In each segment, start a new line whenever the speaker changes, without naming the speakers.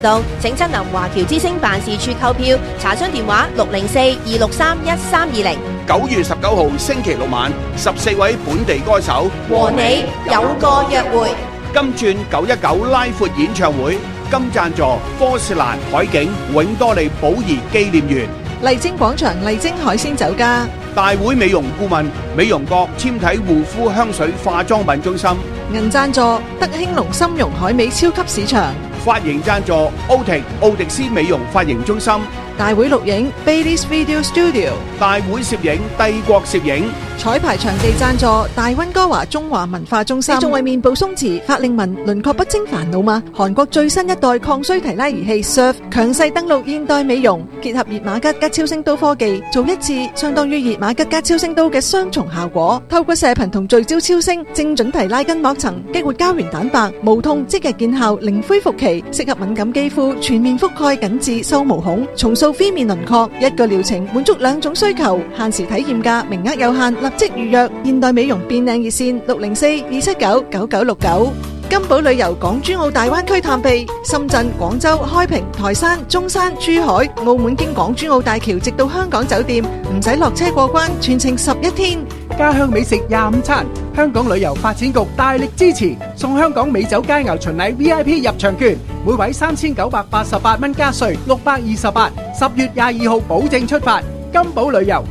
請親臨華僑之星辦事處購票，查詢電話604-263-1320。
9月19號星期六晚，14位本地歌手
和你有個約會。
金鑽919拉闊演唱會，金贊助科士蘭海景永多利寶儀紀念園，
麗晶廣場麗晶海鮮酒家，
大會美容顧問美容閣纖體護膚香水化妝品中心，
銀贊助德興隆參茸海味超級市場，
髮型贊助奧迪斯美容髮型中心，
大會錄影 Baileys Video Studio，
大會攝影帝國攝影，
彩排場地贊助大溫哥華中華文化中心。你仲為面部鬆弛、法令紋、輪廓不清煩惱嗎？韓國最新一代抗衰提拉儀器 Surf 強勢登陸現代美容，結合熱瑪吉加超聲刀科技，做一次相當於熱瑪吉加超聲刀嘅雙重效果。透過射頻同聚焦超聲，精準提拉筋膜層，激活膠原蛋白，無痛即日見效，零恢復期，適合敏感肌膚，全面覆蓋緊致收毛孔，重塑飛面輪廓。一個療程滿足兩種需求，限時體驗價，名額有限，立即預約。現代美容變靚熱線604-279-9969。金寶旅遊港珠澳大灣區探秘，深圳、廣州、開平、台山、中山、珠海、澳門經港珠澳大橋直到香港酒店，唔使落車過關，全程11天。
家鄉美食25餐，香港旅遊發展局大力支持，送香港美酒佳肴巡禮 VIP 入場券，每位3988蚊加稅，628，10月22號保證出發。金寶旅遊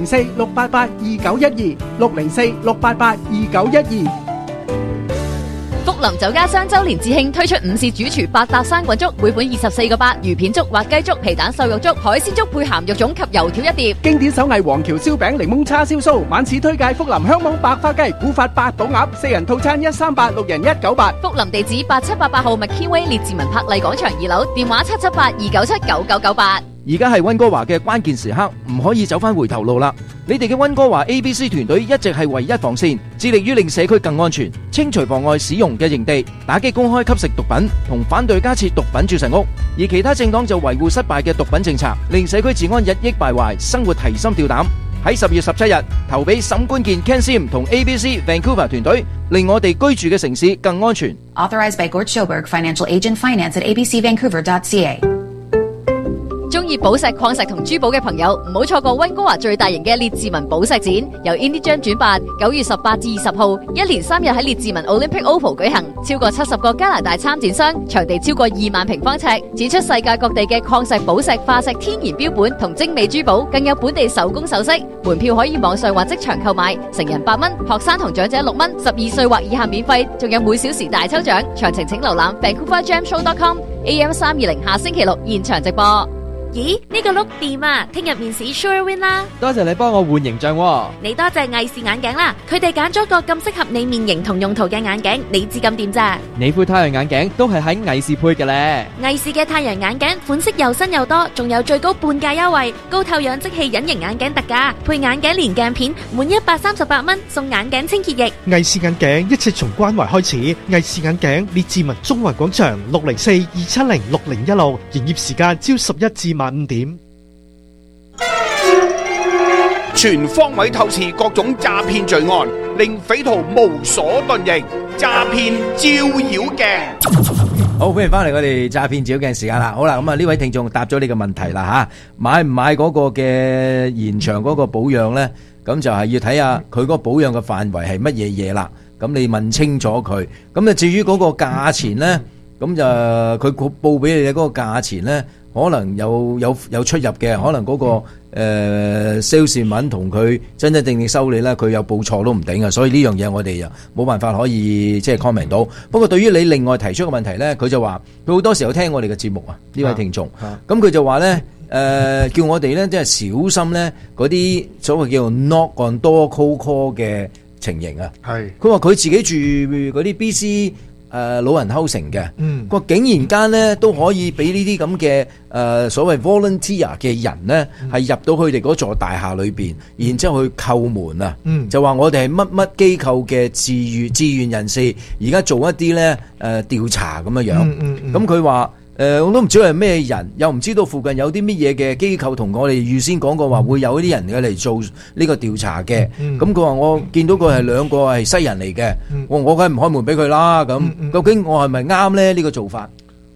604-688-2912，604-688-2912。
福林酒家雙周年致慶推出午市主廚百搭生滾粥，每本24個8，魚片粥、滑雞粥、皮蛋瘦肉粥、海鮮粥配鹹肉粽及油條一碟。
經典手藝黃橋燒餅、檸檬叉燒酥，晚市推介福林香網白花雞、古法八寶鴨，4人套餐138，六人198。
福林地址8788號麥堅威列治文柏麗廣場2樓，電話778-297-9998。
而家係溫哥華嘅關鍵時刻，唔可以走翻回頭路啦！你哋嘅溫哥華 ABC 團隊一直係唯一防線，致力於令社區更安全，清除妨礙使用嘅營地，打擊公開吸食毒品，同反對加設毒品注射屋。而其他政黨就維護失敗嘅毒品政策，令社區治安日益敗壞，生活提心吊膽。喺10月17日投俾沈冠健 Ken Sim 同 ABC Vancouver 團隊，令我哋居住嘅城市更安全。
Authorized by Gord Schoberg, Financial Agent, Finance at abcvancouver.ca。
中意寶石、礦石同珠寶嘅朋友，唔好錯過溫哥華最大型嘅列治文寶石展，由 Indigen 主辦，9月18至20號，一連3日喺列治文 Olympic Oval 舉行，超過70個加拿大參展商，場地超過2萬平方尺，展出世界各地嘅礦石、寶石、化石、天然標本同精美珠寶，更有本地手工首飾。門票可以網上或即場購買，成人8蚊，學生同長者6蚊，12歲或以下免費，仲有每小時大抽獎。詳情請瀏覽 VancouverGemShow.com。AM 320下星期6現場直播。
咦，呢個碌掂啊！聽日面試 Sure Win 啦！
多謝你幫我換形象喎。
你多謝藝視眼鏡啦，佢哋揀咗個咁適合你面型同用途嘅眼鏡，你知咁掂咋？
你副太陽眼鏡都係喺藝視配嘅咧。
藝視嘅太陽眼鏡款式又新又多，仲有最高半價優惠，高透氧即棄隱形眼鏡特價，配眼鏡連鏡片，滿138蚊送眼鏡清潔液。
藝視眼鏡一切從關懷開始，藝視眼鏡列治文中環廣場604-270-6016，營業時間朝11至晚5點。
全方位透視各種詐騙罪案，令匪徒無所遁形。詐騙照妖鏡。
好，歡迎翻嚟我哋詐騙照妖鏡時間啦。好啦，咁啊呢位聽眾答咗你個問題啦吓，買唔買嗰個嘅延長嗰個保養咧？咁就係要睇下佢嗰個保養嘅範圍係乜嘢嘢啦。咁你問清楚佢。咁啊至於嗰個價錢咧，咁就佢報俾你嘅嗰個價錢咧，可能有出入嘅，可能嗰個salesman 同佢真真正正收你咧，佢有報錯都唔定啊！所以呢樣嘢我哋又冇辦法可以即係 comment 到。不過對於你另外提出嘅問題咧，佢就話佢好多時候聽我哋嘅節目啊，呢位聽眾，咁佢就話咧叫我哋咧即係小心咧嗰啲所謂叫做 knock on door cold call 嘅情形啊。係，佢話佢自己住嗰啲 BC。老人 housing 嘅，佢竟然間咧都可以俾呢啲咁嘅所謂 volunteer 嘅人咧，係入到佢哋嗰座大廈裏邊，然之後去叩門啊，就話我哋係乜乜機構嘅志願人士，而家做一啲咧調查咁樣樣，咁佢話。我都唔知係咩人，又唔知道附近有啲乜嘢嘅機構同我哋預先講過話會有啲人嘅嚟做呢個調查嘅。咁佢話我見到佢係兩個係西人嚟嘅，我梗係唔開門俾佢啦。咁究竟我係咪啱咧呢個做法？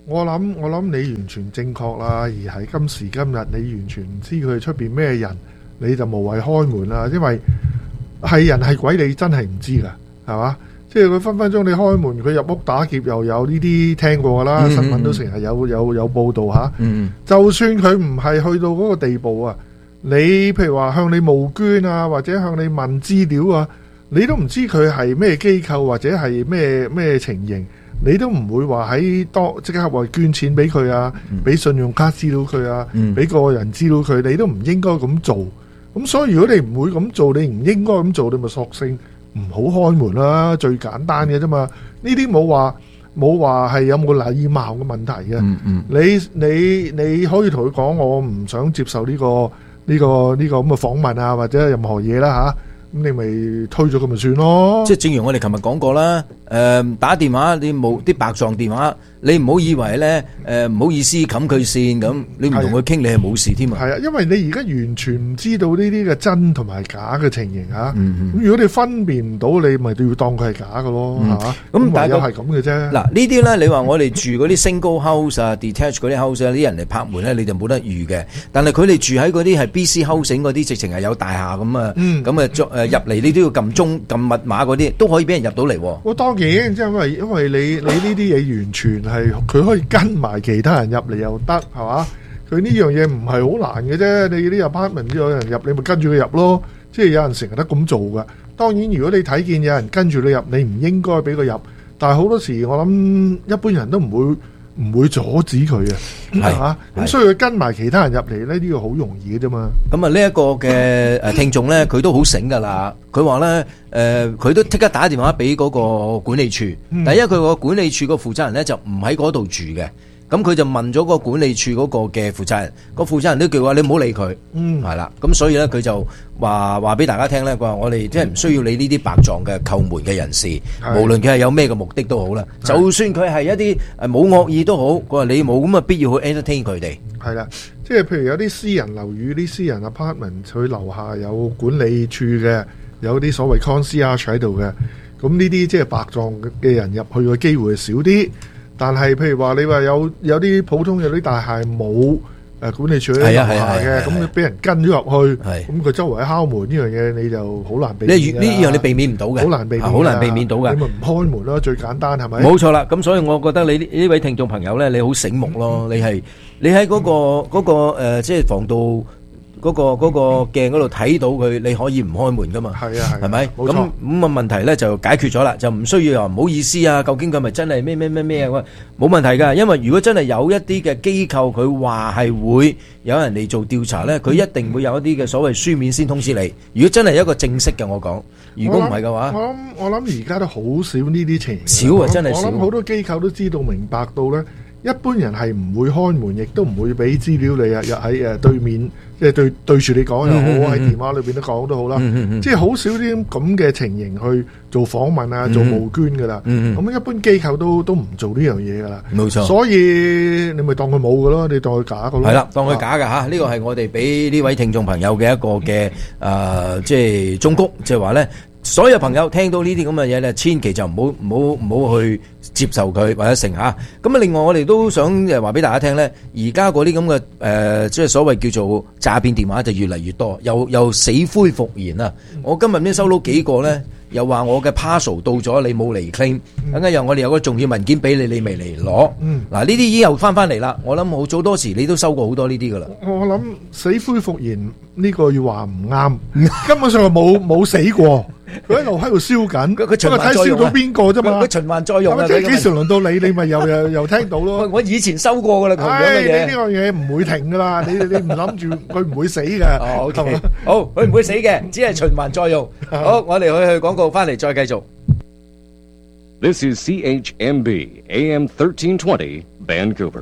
我諗你完全正確啦，而係今時今日你完全唔知佢出邊咩人，你就無謂開門啦，因為係人係鬼你真係唔知噶，係嘛？即係佢分分鐘你開門，佢入屋打劫又有呢啲聽過噶啦，新聞都成日有報道吓。就算佢唔係去到嗰個地步啊，你譬如話向你募捐啊，或者向你問資料啊，你都唔知佢係咩機構或者係咩情形。你都唔會話喺即刻話捐錢俾佢啊，俾信用卡資料佢啊，俾個人資料佢，你都唔應該咁做。咁所以如果你唔會咁做，你唔應該咁做，你咪索性唔好開門啦，最簡單嘅啫嘛。呢啲冇話係有冇禮貌嘅問題嘅。你可以同佢講，我唔想接受呢個咁嘅訪問啊，或者任何嘢啦吓。咁你咪推咗佢咪算咯。
即係正如我哋琴日講過啦，打電話你冇啲白撞電話，你唔好以為咧唔好意思冚佢線咁，你唔同佢傾你係冇事添啊。
係啊，因為你而家完全唔知道呢啲嘅真同埋假嘅情形嚇。咁如果你分辨唔到，你咪都要當佢係假嘅咯嚇。咁但係又係咁嘅啫。
嗱呢啲咧，你話我哋住嗰啲 single house 啊、detached 嗰啲 house 啊，啲人嚟拍門咧，你就冇得預嘅。但係佢哋住喺嗰啲係 BC housing 嗰啲，直情係有大廈咁啊，咁啊入嚟你都要撳密碼嗰啲，都可以俾人入到嚟。
我當然，即係因為你呢啲嘢完全係佢可以跟埋其他人入嚟又得，係嘛？佢呢樣嘢唔係好難嘅啫。你啲 apartment 有人入，你咪跟住佢入咯。即係有人成日都咁做噶。當然，如果你睇見有人跟住你入，你唔應該俾佢入。但係好多時，我諗一般人都唔會阻止佢啊，係嘛？咁所以佢跟埋其他人入嚟咧，呢個好容易嘅啫嘛。
咁啊，呢一個嘅聽眾咧，佢都好醒噶啦。佢話咧，佢都即刻打電話俾嗰個管理處。第一，佢個管理處個負責人咧就唔喺嗰度住嘅。咁佢就問咗個管理處嗰個嘅負責人，個負責人都叫話你唔好理佢，係啦。咁所以咧，佢就話俾大家聽咧，佢話我哋即係唔需要你呢啲白撞嘅叩門嘅人士，無論佢係有咩嘅目的都好啦。就算佢係一啲冇惡意都好，佢話你冇咁嘅必要去 entertain 佢哋。
係啦，即係譬如有啲私人樓宇、啲私人 apartment，佢樓下有管理處嘅，有啲所謂 concierge喺度嘅，咁呢啲即係白撞嘅人入去嘅機會少啲。但係譬如話你話有啲普通有啲大廈冇管理處喺樓下嘅，咁你俾人跟咗入去，咁佢周圍敲門呢樣嘢，你就好難避免。
呢樣你避免唔到嘅，好難避免到嘅。
你咪唔開門咯，最簡單係咪？
冇錯啦，咁所以我覺得你呢位聽眾朋友咧，你好醒目咯，你喺嗰個即係防盜嗰個鏡嗰度睇到佢，你可以唔開門噶嘛？係啊，係咪？咁啊問題咧就解決咗啦，就唔需要話唔好意思啊。究竟佢咪真係咩啊？冇問題噶，因為如果真係有一啲嘅機構佢話係會有人嚟做調查咧，佢一定會有一啲嘅所謂書面先通知你。如果真係一個正式嘅，我講，如果唔係嘅話，
我諗而家都好少呢啲情形。
少啊，真係少。
我諗好多機構都知道明白到咧，一般人係唔會開門，亦都唔會俾資料你啊，又喺對面。即係對住你講又好，喺電話裏邊都講都好啦。即係好少啲咁嘅情形去做訪問啊，做募捐噶啦。咁一般機構都唔做呢樣嘢噶啦。冇錯。所以你咪當佢冇噶咯，你當佢假噶咯。係啦，當佢假噶嚇。呢個係我哋俾呢位聽眾朋友嘅一個嘅即係忠告，即係話咧，所有朋友聽到呢啲咁嘅嘢咧，千祈就唔好去接受佢或者成嚇。咁啊，另外我哋都想話俾大家聽咧，而家嗰啲咁嘅即係所謂叫做詐騙電話就越嚟越多，又死灰復燃啊！我今日呢收到幾個咧，又話我嘅 parcel 到咗，你冇嚟 claim，等間又我哋有個重要文件俾你，你未嚟攞。嗱呢啲已經又翻嚟啦。我諗好早多時你都收過好多呢啲噶啦。我諗死灰復燃呢個要話唔啱，根本上係冇死過。佢一路喺度燒緊，佢睇燒到邊個啫嘛？佢循環再用啊！即係幾時輪到你咪又聽到咯？我以前收過噶啦，同樣嘅嘢。你呢樣嘢唔會停噶啦，你唔諗住佢唔會死嘅。哦，OK，好，佢唔會死嘅，只係循環再用。好，我哋去廣告，翻嚟再繼續。
This is CHMB AM 1320 Vancouver.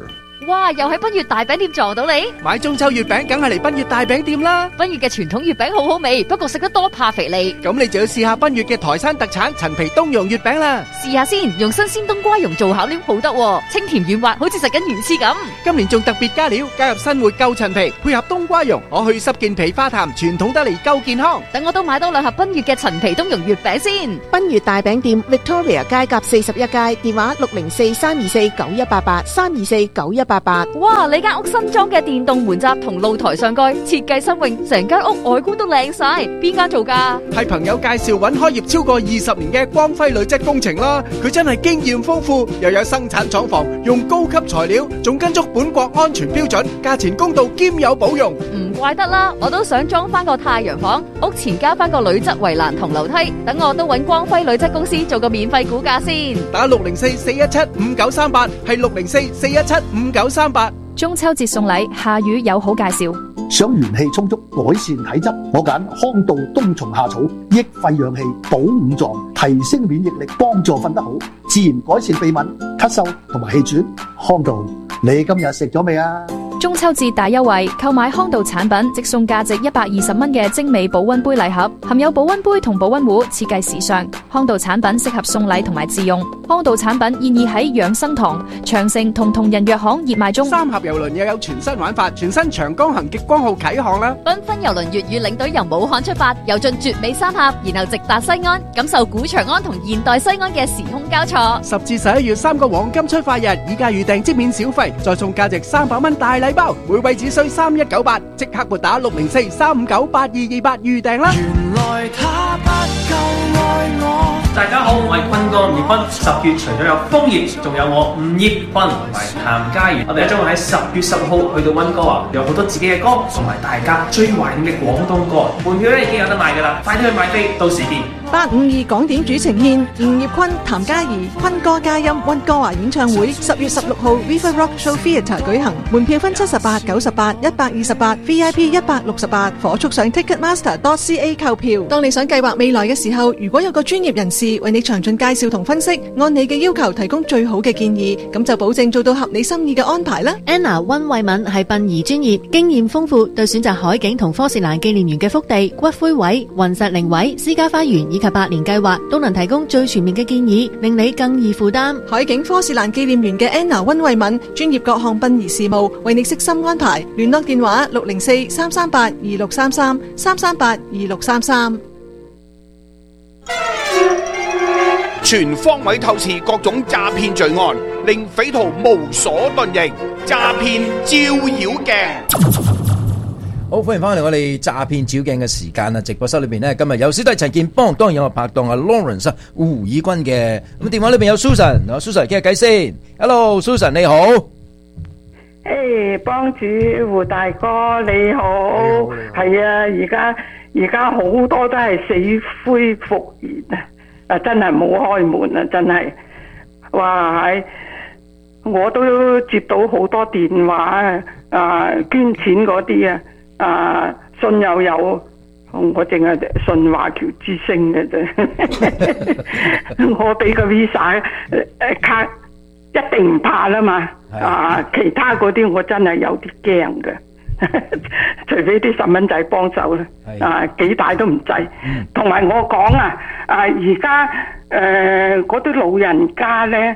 哇，又喺奔月大餅店撞到你。
買中秋月餅梗係嚟奔月大餅店啦。
奔月嘅傳統月餅好好味，不過食得多怕肥膩。
咁你就要試下奔月嘅台山特產陳皮冬蓉月餅啦。
試下先，用新鮮冬瓜蓉做餡料好得喎，清甜軟滑，好似食緊魚翅咁。
今年仲特別加料，加入新活夠陳皮，配合冬瓜蓉，可去濕健脾化痰，傳統得嚟夠健康。
等我都買多2盒奔月嘅陳皮冬蓉月餅先。
奔月大餅店 Victoria 街甲41街，電話604-324-9188，324-9188。
哇！你間屋新裝嘅電動門閘同露台上蓋設計新穎，成間屋外觀都靚晒。邊間做㗎？
係朋友介紹揾開業超過20年嘅光輝女質工程啦。佢真係經驗豐富，又有生產廠房，用高級材料，仲跟足本國安全標準，價錢公道兼有保用。
唔怪得啦，我都想裝翻個太陽房，屋前加翻個鋁質圍欄同樓梯，等我都揾光輝鋁質公司做個免費估價先。
打604-417-5938，係604-417-5938。
中秋節送禮，夏雨有好介紹。
想元氣充足，改善體質，我揀康道冬蟲夏草，益肺養氣，補五臟，提升免疫力，幫助瞓得好，自然改善鼻敏、咳嗽同埋氣喘。康道，你今日食咗未啊？
中秋節大優惠，購買康道產品即送價值120蚊嘅精美保溫杯禮盒，含有保溫杯同保溫壺，設計時尚。康道產品適合送禮同埋自用。康道產品現已喺養生堂、長城同同仁藥行熱賣中。
三峽郵輪又有全新玩法，全新長江行極光號啟航啦！
繽紛郵輪粵語領隊由武漢出發，遊進絕美三峽，然後直達西安，感受古長安同現代西安嘅時空交錯。
10至11月3個黃金出發日，以價預訂即免小費，再送價值300蚊大禮包，每位只需3198，即刻撥打604-359-8228預訂啦！
原來他不夠愛我。大家好，我係坤哥吳業坤。10月除咗有楓葉，仲有我吳業坤同埋譚嘉儀。我哋將會喺10月10號去到溫哥華，有好多自己嘅歌，同埋大家最懷念嘅廣東歌。門票咧已經有得賣㗎啦，快啲去買飛，到時見。
852港點主呈獻吳業坤、譚嘉儀、坤哥嘉音溫哥華演唱會10月16號 River Rock Show Theatre 舉行，門票分78、98、128 VIP 168，火速上 Ticketmaster.ca 購票。當你想計劃未來嘅時候，如果有個專業人士為你詳盡介紹同分析，按你嘅要求提供最好嘅建議，咁就保證做到合你心意嘅安排啦。
Anna 溫慧敏係殯儀專業，經驗豐富，對選擇海景同科士蘭紀念園嘅福地、骨灰位、雲石靈位、私家花園以及百年計劃都能提供最全面嘅建議，令你更易負擔。
海景科士蘭紀念園嘅 Anna 溫慧敏專業各項殯儀事務，為你悉心安排。聯絡電話604-338-2633 338-2633。
全方位透視各種詐騙罪案，令匪徒無所遁形。詐騙照妖鏡。
好，歡迎翻嚟我哋詐騙照鏡嘅時間啊！直播室裏邊呢，今日有小弟陳健邦，當然有我拍檔阿 Lawrence 胡以軍嘅。咁電話裏邊有 Susan，Susan 傾下偈先。Hello Susan 你好。
誒，幫主胡大哥你好。係啊，而家好多都係死灰復燃啊！真係冇開門啊！真係，哇！我都接到好多電話啊，捐錢嗰啲啊，信又有，我淨係信華僑之星嘅啫。我俾個 Visa 卡一定唔怕啦嘛，其他嗰啲我真係有啲驚嘅。除非啲細蚊仔幫手啦，幾大都唔制。同埋我講而家嗰啲老人家咧，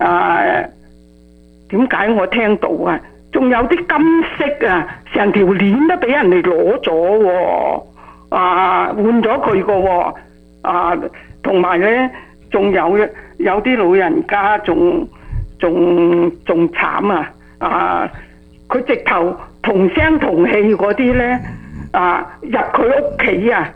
點解我聽到仲有啲金色成條鏈都俾人哋攞咗喎，換咗佢個喎，同埋咧仲有啲老人家仲慘佢直頭同聲同氣嗰啲咧，入佢屋企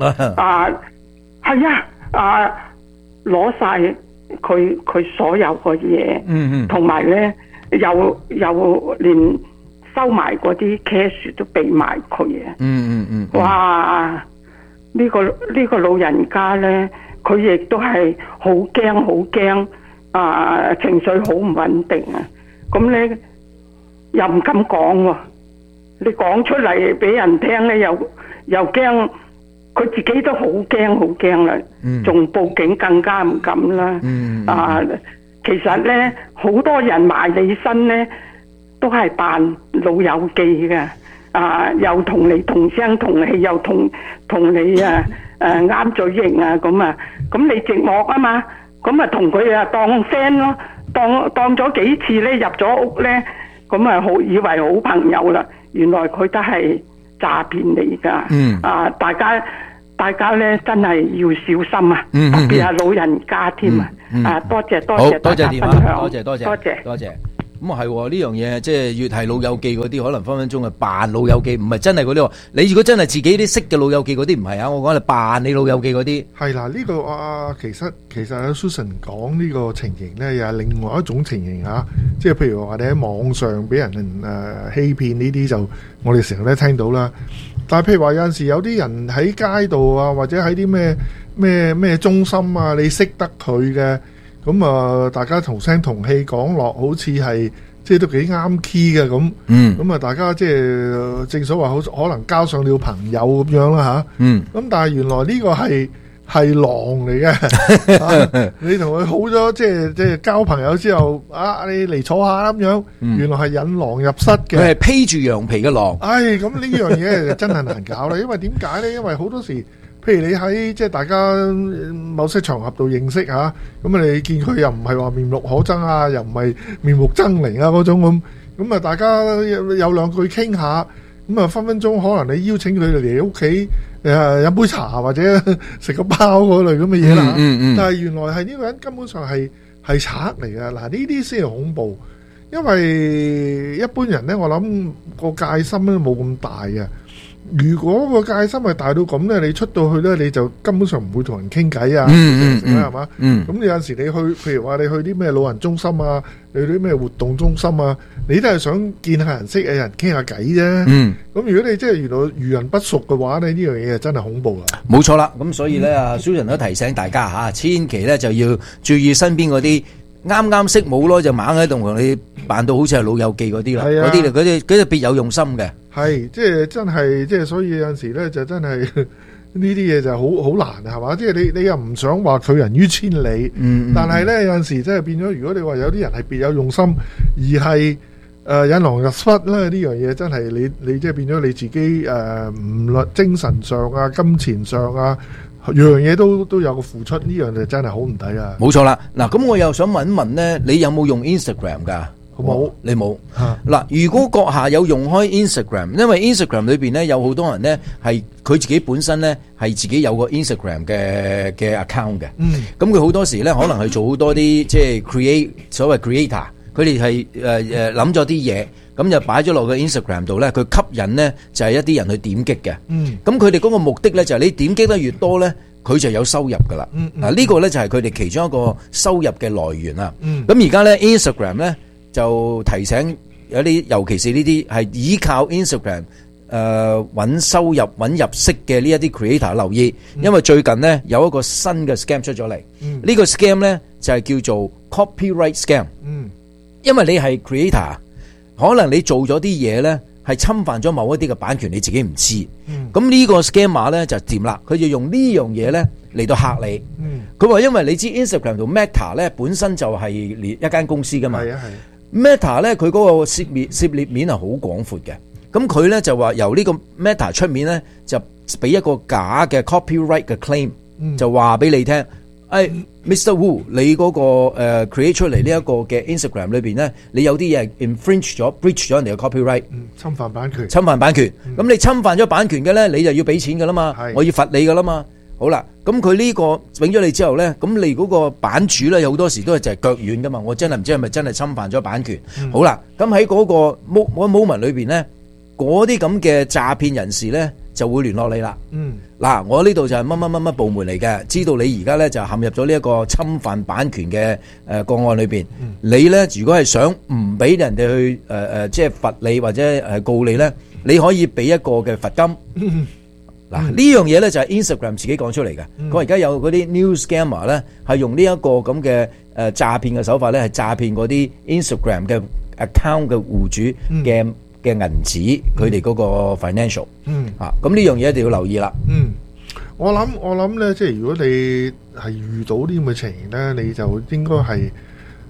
係攞晒佢所有嘅嘢，同埋咧又連收埋嗰啲 cash 都俾埋佢哇！呢個老人家咧，佢亦都係好驚，情緒好唔穩定咁咧又唔敢講喎。你講出嚟俾人聽咧，又驚，佢自己都好驚啦，仲報警更加唔敢啦。其實咧，好多人埋你身咧， 都係扮老友記嘅，又同你同聲同氣，又同你啱嘴型啊咁啊，咁你寂寞啊嘛，咁啊同佢當 friend 咯，當咗幾次咧，入咗屋咧，咁啊好以為好朋友啦，原來佢都係詐騙嚟㗎。大家咧真係要小心啊，特別係老人家添啊。多謝大家分享，
多謝。咁啊係喎，呢樣嘢即係越係老友記嗰啲，可能分分鐘係扮老友記，唔係真係嗰啲喎。你如果真係自己啲識嘅老友記嗰啲，唔係啊，我講係扮你老友記嗰啲。
係啦，呢個其實Susan 講呢個情形咧，又係另外一種情形嚇。即係譬如話你喺網上俾人欺騙呢啲，就我哋成日都聽到啦。但係譬如話有陣時有啲人喺街度啊，或者喺啲咩中心啊，你識得佢嘅。咁啊，大家同聲同氣講落，好似係即係都幾啱 key 嘅咁。咁啊，大家即係正所謂可能交上了朋友咁樣啦嚇。咁但係原來呢個係狼嚟嘅。你同佢好咗，即係交朋友之後，你嚟坐下啦咁樣。原來係引狼入室嘅。
佢係披住羊皮嘅狼。
咁呢樣嘢就真係難搞啦。因為點解咧？因為好多時。譬如你喺即係大家某些場合度認識嚇，咁你見佢又唔係話面目可憎啊，又唔係面目猙獰啊嗰種咁啊，大家有兩句傾下，咁啊分分鐘可能你邀請佢嚟屋企飲杯茶或者食個包嗰類咁嘅嘢啦。但係原來係呢個人根本上係賊嚟嘅。嗱，呢啲先係恐怖，因為一般人咧，我諗個戒心咧冇咁大嘅。如果個戒心係大到咁咧，你出到去咧，你就根本上唔會同人傾偈啊，係嘛？咁你有陣時你去，譬如話你去啲咩老人中心啊，你去啲咩活動中心啊，你都係想見下人識嘅人傾下偈啫。咁如果你即係原來遇人不淑嘅話咧，呢樣嘢真係恐怖啦。
冇錯啦，咁所以咧，Susan 都提醒大家嚇，千祈咧就要注意身邊嗰啲啱識冇咯，就猛喺度同你扮到好似係老友記嗰啲啦，嗰啲別有用心嘅。
係，即係真係，即係所以有陣時咧就真係呢啲嘢就好難係嘛？即係你又唔想話拒人於千里，但係咧有陣時真係變咗，如果你話有啲人係別有用心，而係引狼入室咧，呢樣嘢真係你即係變咗你自己唔論精神上啊、金錢上啊，樣嘢都有個付出，呢樣就真係好唔抵啊！
冇錯啦，嗱咁我又想問一問咧，你有冇用 Instagram 㗎？
冇，
你冇。嗱，如果閣下有用開 Instagram， 因為 Instagram 裏邊咧有好多人咧係佢自己本身咧係自己有個 Instagram 嘅 account 嘅。咁佢好多時咧可能係做好多啲即係所謂 creator， 佢哋係諗咗啲嘢，咁就擺咗落個 Instagram 度咧，佢吸引咧就係一啲人去點擊嘅。咁佢哋嗰個目的咧就係你點擊得越多咧，佢就有收入噶啦。嗱，呢個咧就係佢哋其中一個收入嘅來源啦。咁而家咧 Instagram 咧就提醒有啲，尤其是呢啲係依靠 Instagram 揾收入揾入息嘅呢一啲 creator 留意，因為最近呢有一個新嘅 scam 出咗嚟。呢個 scam 呢就係叫做 copyright scam。因為你係 creator，可能你做咗啲嘢呢係侵犯咗某一啲嘅版權，你自己唔知。咁呢個 scammer 呢就掂啦，佢就用呢樣嘢呢嚟到嚇你。佢話因為你知 Instagram 同 Meta 呢本身就係一間公司噶嘛。Meta 咧，佢嗰個涉獵面係好廣闊嘅，咁佢咧就話由呢個 Meta 出面咧，就俾一個假嘅 copyright 嘅 claim，就話俾你聽，Mr. Wu， 你嗰個create 出嚟呢一個嘅 Instagram 裏邊咧，你有啲嘢 infringe 咗 breach 咗人哋嘅 copyright，
侵犯版權。
咁你侵犯咗版權嘅咧，你就要俾錢噶啦嘛，我要罰你噶啦嘛。好啦，咁佢呢個整咗你之後咧，咁你嗰個版主咧有好多時都係就係腳軟噶嘛，我真係唔知係咪真係侵犯咗版權。好啦，咁喺嗰個 moment 裏邊咧，嗰啲咁嘅詐騙人士咧就會聯絡你啦。嗱，我呢度就係乜部門嚟嘅，知道你而家咧就陷入咗呢一個侵犯版權嘅個案裏邊。你咧如果係想唔俾人哋去即係罰你或者係告你咧，你可以俾一個嘅罰金。嗱，呢樣嘢咧就係 Instagram 自己講出嚟嘅。佢而家有嗰啲 new scammer 咧，係用呢一個咁嘅詐騙嘅手法咧，係詐騙嗰啲 Instagram 嘅 account 嘅戶主嘅銀紙，佢哋嗰個 financial。咁呢樣嘢一定要留意啦。
我諗咧，即係如果你係遇到啲咁嘅情形咧，你就應該係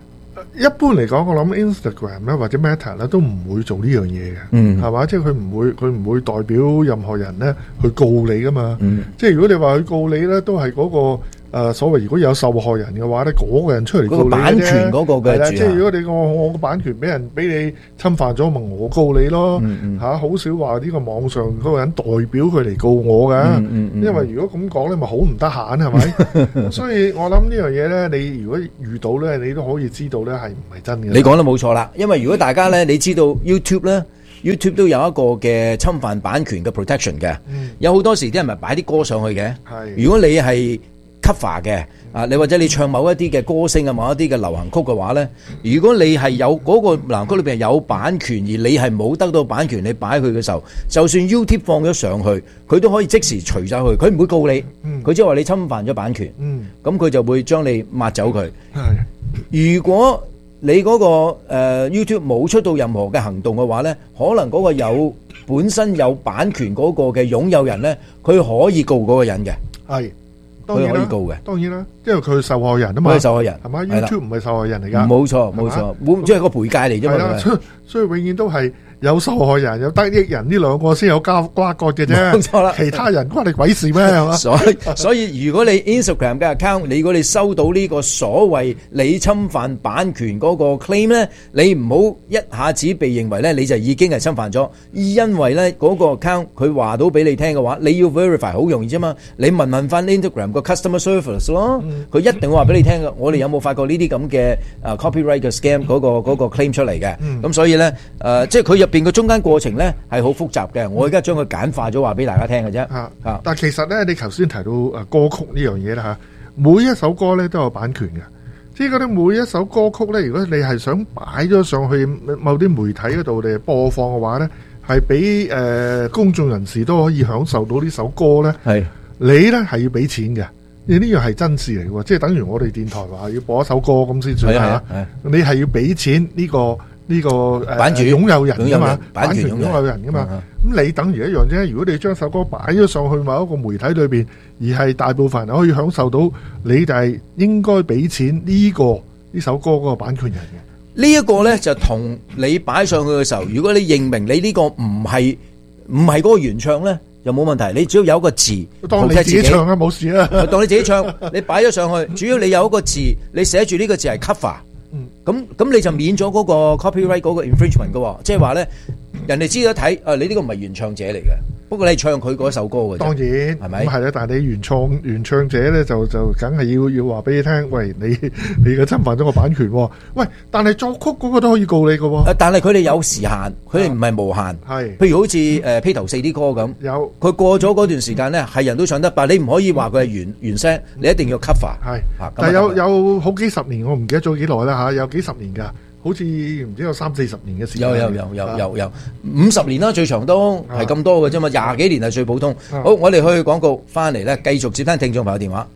一般嚟講，我諗 Instagram 咧或者 Meta 咧都唔會做呢樣嘢嘅，係嘛？即係佢唔會代表任何人咧去告你噶嘛。即係如果你話去告你咧，都係嗰個。所謂如果有受害人嘅話咧，嗰個人出嚟告你啫。
版權嗰個嘅
即係如果你我個版權俾你侵犯咗，咪我告你咯。好少話呢個網上嗰個人代表佢嚟告我㗎。因為如果咁講咧，咪好唔得閒係咪？所以我諗呢樣嘢咧，你如果遇到咧，你都可以知道咧係唔係真嘅。
你講得冇錯啦，因為如果大家咧，你知道 YouTube 咧。YouTube 都有一個嘅侵犯版權嘅 protection 嘅，有好多時啲人咪擺啲歌上去嘅。如果你係 cover 嘅你或者你唱某一啲嘅歌星啊，某一啲嘅流行曲嘅話咧，如果你係有嗰個流行曲裏邊有版權，而你係冇得到版權，你擺佢嘅時候，就算 YouTube 放咗上去，佢都可以即時除咗佢，佢唔會告你，佢只係話你侵犯咗版權，咁佢就會將你抹走佢。如果你嗰個YouTube 冇出到任何嘅行動嘅話咧，可能嗰個本身有版權嗰個嘅擁有人咧，佢可以告嗰個人嘅。係，當然啦，佢可以告嘅。當然啦，因為佢係受害人啊嘛。佢係受害人，係嘛 ？YouTube 唔係受害人嚟㗎。冇錯，冇錯，會唔知係個賠戒嚟啫嘛。係啦，所以永遠都係有受害人有得益人呢兩個先有瓜葛嘅啫。冇錯啦，其他人關你鬼事咩？係嘛？所以如果你 Instagram 嘅 account，如果你收到呢個所謂你侵犯版權嗰個 claim 咧，你唔好一下子被認為咧你就已經係侵犯咗，因為咧嗰個 account 佢話到俾你聽嘅話，你要 verify 好容易啫嘛。你問翻 Instagram 個 customer service 咯，佢一定會話俾你聽嘅。我哋有冇發覺呢啲咁嘅copyright 嘅 scam 嗰個 claim 出嚟嘅？咁所以咧即係佢入邊嘅中間過程咧係好複雜嘅。我而家將佢簡化咗話俾大家聽嘅啫。但係其實咧，你頭先提到歌曲呢樣嘢啦嚇，每一首歌咧都有版權嘅。即係嗰啲每一首歌曲咧，如果你係想擺咗上去某啲媒體嗰度嚟播放嘅話咧，係俾公眾人士都可以享受到呢首歌咧。係你咧係要俾錢嘅，呢樣係真事嚟嘅喎。即係等於我哋電台話要播一首歌咁先算嚇。你係要俾錢呢個版權擁有人㗎嘛，版權擁有人㗎嘛。咁你等於一樣啫。如果你將首歌擺咗上去某一個媒體裏邊，而係大部分人可以享受到，你就係應該俾錢呢首歌嗰個版權人嘅。呢一個咧就同你擺上去嘅時候，如果你認明你呢個唔係嗰個原唱咧，就冇問題。你只要有一個字，當你自己唱啊，冇事啊。當你自己唱，你擺咗上去，主要你有一個字，你寫住呢個字係 cover。咁你就免咗嗰個 copyright 嗰個 infringement 嘅喎，即係話咧，人哋知得睇，你呢個唔係原唱者嚟嘅，不過你係唱佢嗰首歌嘅。當然係咪？咁係啦，但係你原唱者咧就梗係要話俾你聽，喂，你嘅侵犯咗個版權喎。喂，但係作曲嗰個都可以告你嘅喎。但係佢哋有時限，佢哋唔係無限。係，譬如好似披頭四啲歌咁，有佢過咗嗰段時間咧，係人都唱得，但係你唔可以話佢係原聲，你一定要 cover。係，但係有好幾十年，我唔記得咗幾耐啦嚇，有幾十年㗎，好似唔知有30-40年嘅時間。有50年啦，最長都係咁多嘅啫嘛，20幾年係最普通。好，我哋去廣告翻嚟咧，繼續接聽聽眾朋友電話。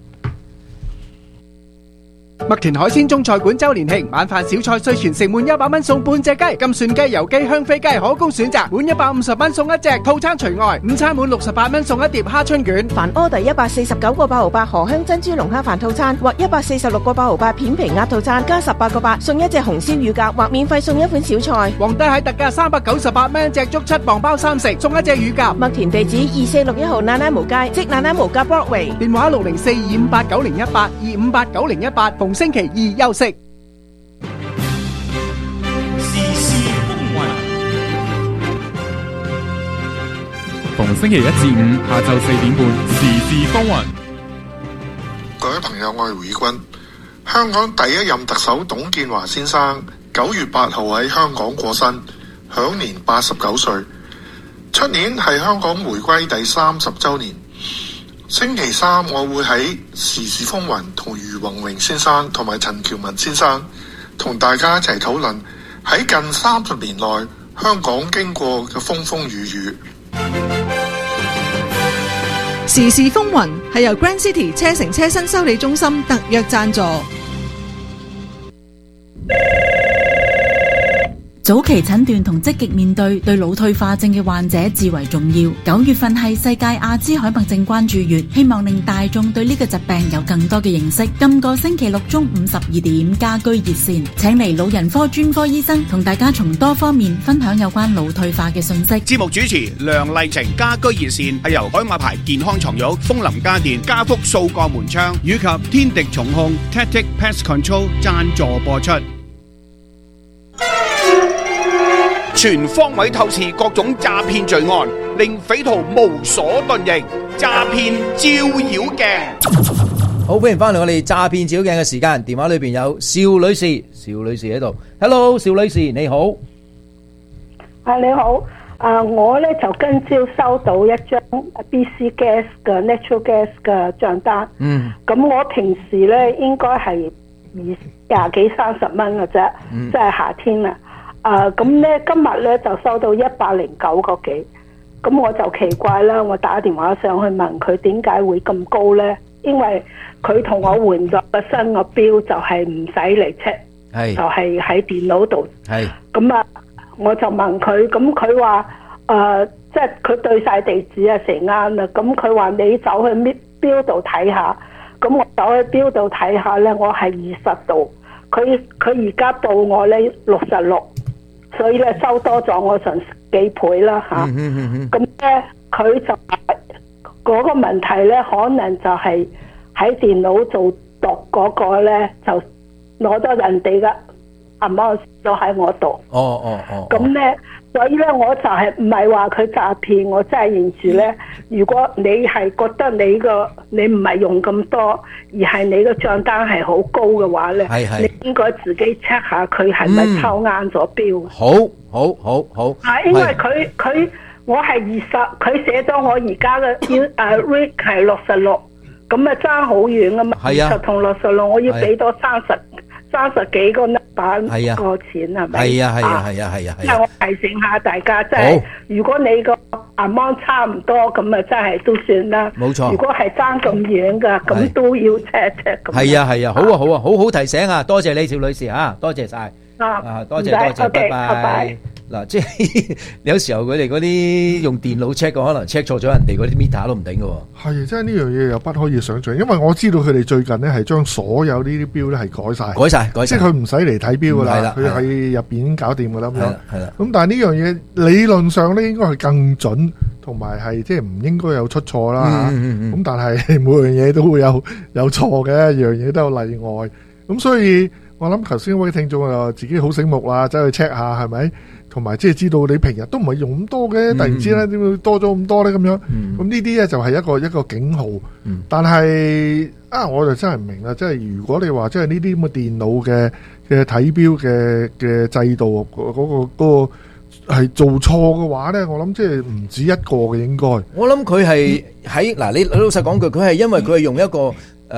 麥田海鮮中菜館周年慶，晚飯小菜稅全城滿100蚊送半隻雞，金蒜雞、油雞、香飛雞可供選擇，滿150蚊送一隻，套餐除外。午餐滿68蚊送一碟蝦春卷。
凡 order 149個8毫8荷香珍珠龍蝦飯套餐或146個8毫8片皮鴨套餐，加18個8送一隻紅燒乳鴿或免費送一款小菜。
皇帝蟹特價398蚊隻竹7磅包3食，送一隻乳鴿。
麥田地址2461號那拉無街，即那拉無街 Broadway。
電話604-2589018 2589018，星期二休息。
時事風雲，逢星期1至5下晝4點半，時事風雲。
各位朋友，我係胡義君。香港第一任特首董建華先生9月8號喺香港過身，享年89歲。出年係香港回歸第30週年。星期三我會喺時事風雲同余宏榮先生同埋陳喬文先生同大家一齊討論喺近30年內香港經過嘅風風雨雨。
時事風雲係由 Grand City 車城車身修理中心特約贊助。
早期診斷同積極面對腦退化症嘅患者至為重要。9月份係世界阿茲海默症關注月，希望令大眾對呢個疾病有更多嘅認識。今個星期六中午12點，家居熱線請嚟老人科專科醫生同大家從多方面分享有關腦退化嘅信息。
節目主持梁麗晴，家居熱線係由海馬牌健康床褥、楓林家電、家福掃過門窗以及天敵重控 Tactic Pest Control 贊助播出。全方位透視各種詐騙罪案，令匪徒無所遁形。詐騙照妖鏡，
好，歡迎翻嚟我哋詐騙照妖鏡嘅時間。電話裏邊有邵女士，邵女士喺度。Hello， 邵女士你好。
你好。我咧就今朝收到一張 BC Gas 嘅 Natural Gas 嘅賬單。咁我平時咧應該係20幾30蚊嘅啫，即係夏天啦。咁咧今日咧就收到109個幾，咁我就奇怪啦，我打電話上去問佢點解會咁高咧？因為佢同我換咗個新個錶，就係唔使嚟 check，就係喺電腦度。咁啊，我就問佢，咁佢話即係佢對晒地址啊，成啱啦。咁佢話你走去錶度睇下，咁我走去錶度睇下咧，我係20度，佢而家到我咧66。所以咧收多咗我成幾倍啦嚇，咁咧佢就嗰個問題咧，可能就係喺電腦做讀嗰個咧，就攞咗人哋嘅amount咗喺我度。咁咧，所以咧我就係唔係話佢詐騙，我真係認住咧。如果你係覺得你唔係用咁多，而係你個賬單係好高嘅話咧，你應該自己 check 下佢係咪抄啱咗標。好。因為佢我係20，佢寫咗我而家嘅rate 係66，咁啊爭好遠啊嘛。20同66，我要俾多30幾個100個錢係咪？係啊。即係我提醒下大家，即係如果你個amount差唔多，咁啊真係都算啦。冇錯。如果係爭咁遠㗎，咁都要 check 咁。係啊，好提醒啊！多謝你，邵女士嚇，多謝晒。多謝，拜拜。嗱，即係有時候佢哋嗰啲用電腦 check 可能 check 錯咗人哋嗰啲 meter 都唔定㗎喎。係，即係呢樣嘢又不可以想像，因為我知道佢哋最近咧係將所有呢啲標咧係改晒，即係佢唔使嚟睇標㗎啦，佢喺入邊已經搞掂㗎啦咁樣。係啦。咁但係呢樣嘢理論上咧應該係更準，同埋係即係唔應該有出錯啦。咁但係每樣嘢都會有錯嘅，樣嘢都有例外。咁所以我諗頭先位聽眾又自己好醒目啦，走去 check 下係咪？同埋即係知道你平日都唔係用咁多嘅，突然之間點會多咗咁多咧咁樣？咁呢啲咧就係一個警號。但係我就真係唔明啦，即係如果你話即係呢啲咁嘅電腦嘅睇標嘅制度嗰個係做錯嘅話咧，我諗即係唔止一個嘅應該。我諗佢係喺嗱，你老實講句，佢係因為佢係用一個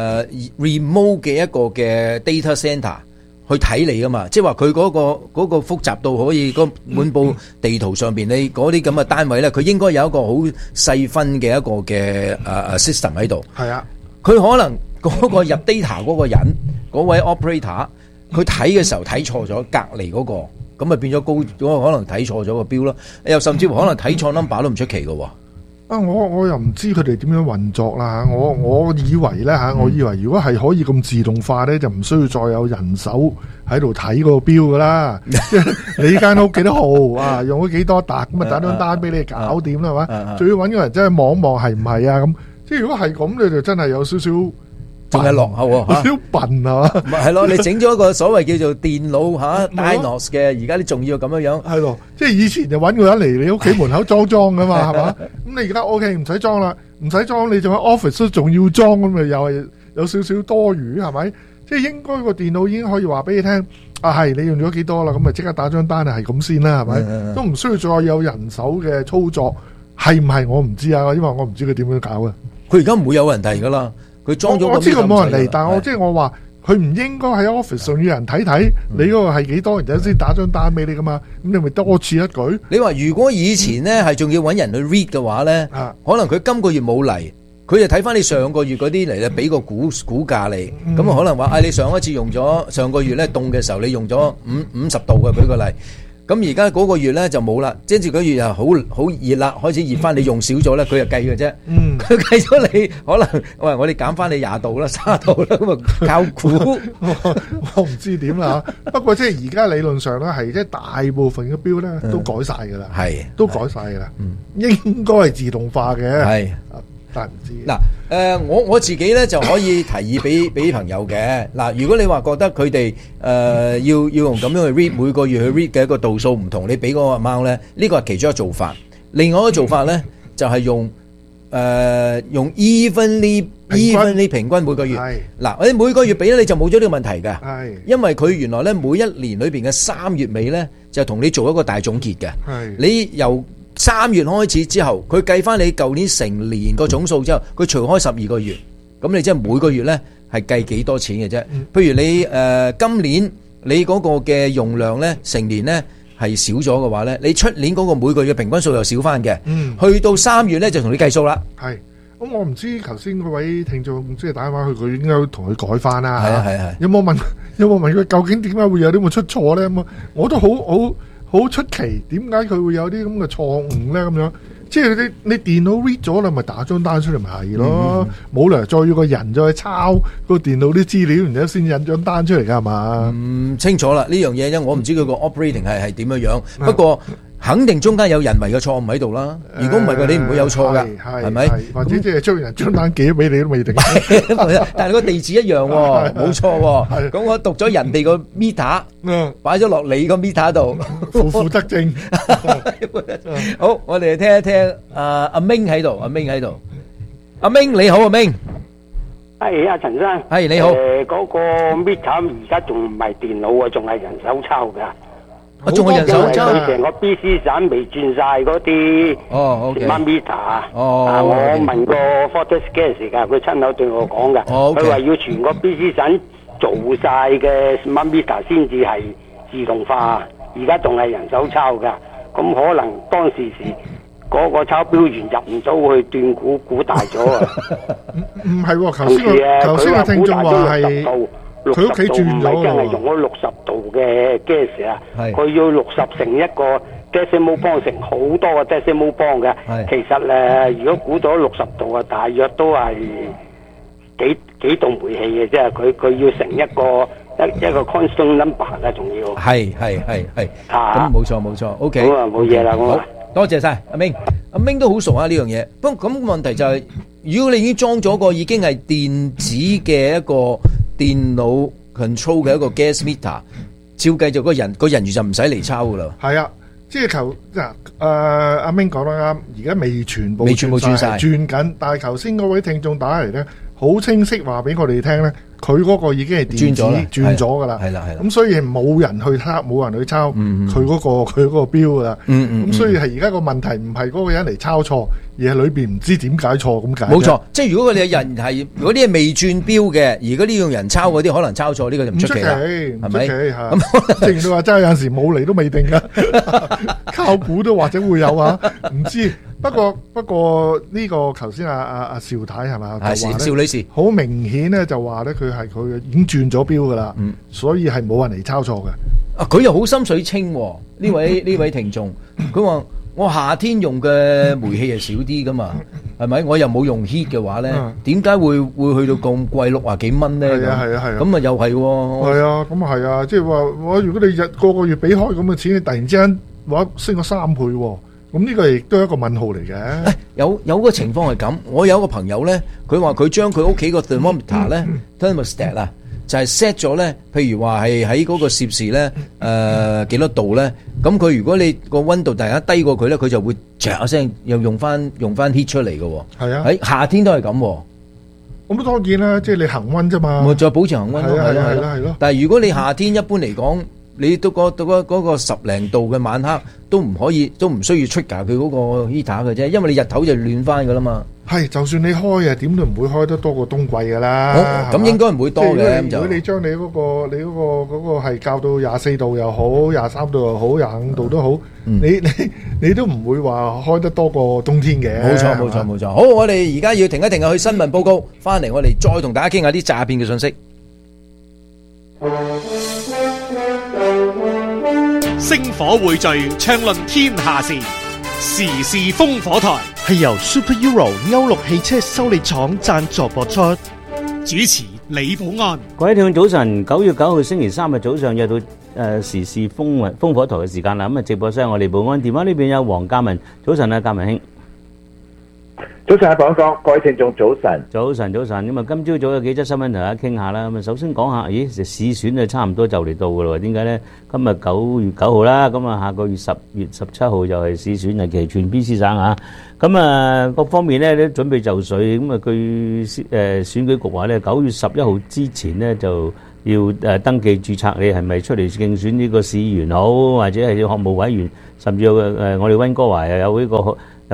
remote 嘅一個嘅 data center。去睇你噶嘛，即係話佢嗰個複雜到可以嗰滿布地圖上邊你嗰啲咁嘅單位咧，佢應該有一個好細分嘅一個嘅system 喺度。係啊，佢可能嗰個入 data 嗰個人嗰位 operator，佢睇嘅時候睇錯咗隔離嗰個，咁咪變咗高嗰個可能睇錯咗個標咯，又甚至乎可能睇錯 number 都唔出奇㗎喎。我又唔知佢哋點樣運作啦。我以為咧我以為如果係可以咁自動化咧，就唔需要再有人手喺度睇嗰個標噶啦。即係你間屋幾多號啊，用咗幾多笪，咁啊打張單俾你搞掂啦，係嘛？仲要揾個人真係望望係唔係啊？咁即係如果係咁，你就真係有少少。仲係落後喎，好少笨啊！咪係咯，你整咗一個所謂叫做電腦Dinos 嘅，而家啲仲要咁樣。係咯，即係以前就揾個人嚟你屋企門口裝噶嘛，係嘛？咁你而家 OK 唔使裝啦，唔使裝你仲喺 office 都仲要裝，咁咪又係有少少多餘係咪？即係應該個電腦已經可以話俾你聽，係你用咗幾多啦，咁咪即刻打張單係咁先啦，係咪？都唔需要再有人手嘅操作，係唔係我唔知啊，因為我唔知佢點樣搞嘅。佢而家唔會有人嚟噶啦。佢裝咗，我知佢冇人嚟，但係我即係我話佢唔應該喺 office 上要人睇你嗰個係幾多，然之後先打張單俾你噶嘛，咁你咪多此一舉。你話如果以前咧係仲要揾人去 read 嘅話咧，可能佢今個月冇嚟，佢就睇翻你上個月嗰啲嚟咧，俾個估價你，咁可能話你上一次用咗上個月咧凍嘅時候你用咗50度嘅，舉個例。
咁而家嗰個月咧就冇啦，跟住嗰月又好熱啦，開始熱翻，你用少咗咧，佢就計嘅啫。佢計咗你可能，喂，我哋減翻你20度啦、30度啦，咁啊靠估。
我唔知點啦，不過即係而家理論上咧，係即係大部分嘅錶咧都改晒㗎啦，都改晒㗎啦，應該係自動化嘅，係，但係唔知。
嗱，我自己咧就可以提議俾朋友嘅。嗱，如果你話覺得佢哋要用咁樣去 read 每個月去 read 嘅一個度數唔同，你俾嗰個 amount 咧，呢個係其中一個做法。另外一個做法咧就係用 evenly 平均每個月。嗱，我哋每個月俾咧你就冇咗呢個問題㗎，因為佢原來咧每一年裏邊嘅3月尾咧就同你做一個大總結嘅。你由3月開始之後，佢計翻你舊年成年個總數之後，佢除開12個月，咁你即係每個月咧係計幾多錢嘅啫。譬如你今年你嗰個嘅用量咧成年咧係少咗嘅話咧，你出年嗰個每個月嘅平均數又少翻嘅。去到3月咧就同你計數啦。
係，咁我唔知頭先嗰位聽眾即係打電話去，佢應該同佢改翻啦。係。有冇問佢究竟點解會有啲咁嘅出錯咧？咁我都好出奇，點解佢會有啲咁嘅錯誤咧？咁樣，即係你電腦 read 咗啦，咪打張單出嚟咪係咯，冇理由再要個人再抄個電腦啲資料，然之後先印張單出嚟㗎係嘛？唔
清楚啦，呢樣嘢因我唔知佢個 operating 係點樣，不過肯定中間有人為嘅錯誤喺度啦。如果唔係嘅，你唔會有錯㗎，係咪？
或者即係將人張單寄咗俾你都未定。
但係個地址一樣喎，冇錯喎。咁我讀咗人哋個 meter，擺咗落你個 meter 度，
負得正。
好，我哋聽一聽阿明喺度，阿明你好，阿明。
係阿陳生。
係你好。
嗰個 meter 而家仲唔係電腦啊，仲係人手抄㗎。
仲係人手抄，
成個 BC 省未轉晒嗰啲 smart meter 啊！我問過 Fortescue 時間，佢親口對我講㗎，佢話要全個 BC 省做晒嘅 smart meter 先至係自動化，而家仲係人手抄㗎。咁可能當時嗰個抄錶員入唔到去斷估大咗啊！
唔係喎，頭先個聽眾話係。佢屋企轉咗喎，真係用咗
60度嘅 gas 啊！佢要60乘一個 decimal point 乘好多個 decimal point 嘅。其實如果估到60度啊，大約都係幾棟煤氣嘅啫。佢要乘一個 constant number 嘅，仲要。係。
咁冇錯 ，OK。
好啊，冇嘢啦，
好，多謝晒阿明都好熟啊呢樣嘢。不過咁問題就係，如果你已經裝咗個已經係電子嘅一個電腦 control 嘅一個 gas meter， 照計就個人員就唔使嚟抄噶啦。係啊，
即係阿明講得啱，而家未全部轉晒，轉緊。但係頭先嗰位聽眾打嚟咧，好清晰話俾我哋聽咧，佢嗰個已經係電子轉咗噶啦。係啦。咁所以冇人去抄佢嗰個錶噶啦。咁所以係而家個問題唔係嗰個人嚟抄錯，而係裏邊唔知點解錯咁解。冇錯，
即係如果你嘅人係嗰啲係未轉錶嘅，而嗰啲用人抄嗰啲可能抄錯，呢個就唔出奇啦，係咪？
咁正如你話齋，有陣時冇嚟都未定噶，靠估都或者會有啊，唔知。不過呢個頭先阿邵太係嘛？係
邵女士，
好明顯咧就話咧佢已經轉咗錶噶啦，所以係冇人嚟抄錯嘅。
啊，佢又好心水清呢位聽眾，佢話我夏天用嘅煤氣係少啲噶嘛，係咪？我又冇用 heat 嘅話咧，點解會去到咁貴60幾蚊咧？係啊，咁啊又係喎。
係啊，咁啊係啊，即係話我如果你個個月俾開咁嘅錢，你突然之間話升咗3倍喎。咁呢個亦都係一個問號嚟嘅。
有個情況係咁，我有個朋友咧，佢話佢將佢屋企個 thermometer 咧 thermostat 啊，就係 set 咗咧，譬如話係喺嗰個攝氏咧幾多度咧，咁佢如果你個溫度突然間低過佢咧，佢就會唰一聲又用翻 heat 出嚟嘅喎。係啊，喺夏天都係咁。
咁當然啦，即係你恆溫啫嘛。
咪再保持恆溫咯，
係咯。
但係如果你夏天一般嚟講，你到嗰個10零度嘅晚黑都唔可以，都唔需要出㗎佢嗰個 heater 嘅啫，因為你日頭就暖翻㗎啦嘛。
係，就算你開啊，點都唔會開得多過冬季㗎啦。
咁應該唔會多嘅。
如果你將你嗰個係校到24度又好，23度又好，25度都好，你都唔會話開得多過冬天嘅。
冇錯。好，我哋而家要停一停去新聞報告，翻嚟我哋再同大家傾下啲詐騙嘅信息。
星火匯聚，暢論天下事，時事烽火台
係由 Super Euro 歐陸汽車修理廠贊助播出。
主持李寶安。
各位聽眾早晨，9月9號星期三日早上又到時事烽火台嘅時間啦。咁啊，直播室我哋寶安，電話呢邊有黃嘉文。早晨啊，嘉文兄。
早晨啊，寶安哥，各位聽眾早晨。
早晨。咁啊，今朝早有幾則新聞同大家傾下啦。咁啊，首先講下，市選啊差唔多就嚟到噶啦。點解咧？今日9月9號啦，咁啊下個月10月17號就係市選日期，全 BC 省啊。咁啊，各方面咧都準備就緒。咁啊，據選舉局話咧，9月11號之前咧就要登記註冊，你係咪出嚟競選呢個市議員好，或者係學務委員，甚至有我哋溫哥華又有呢個。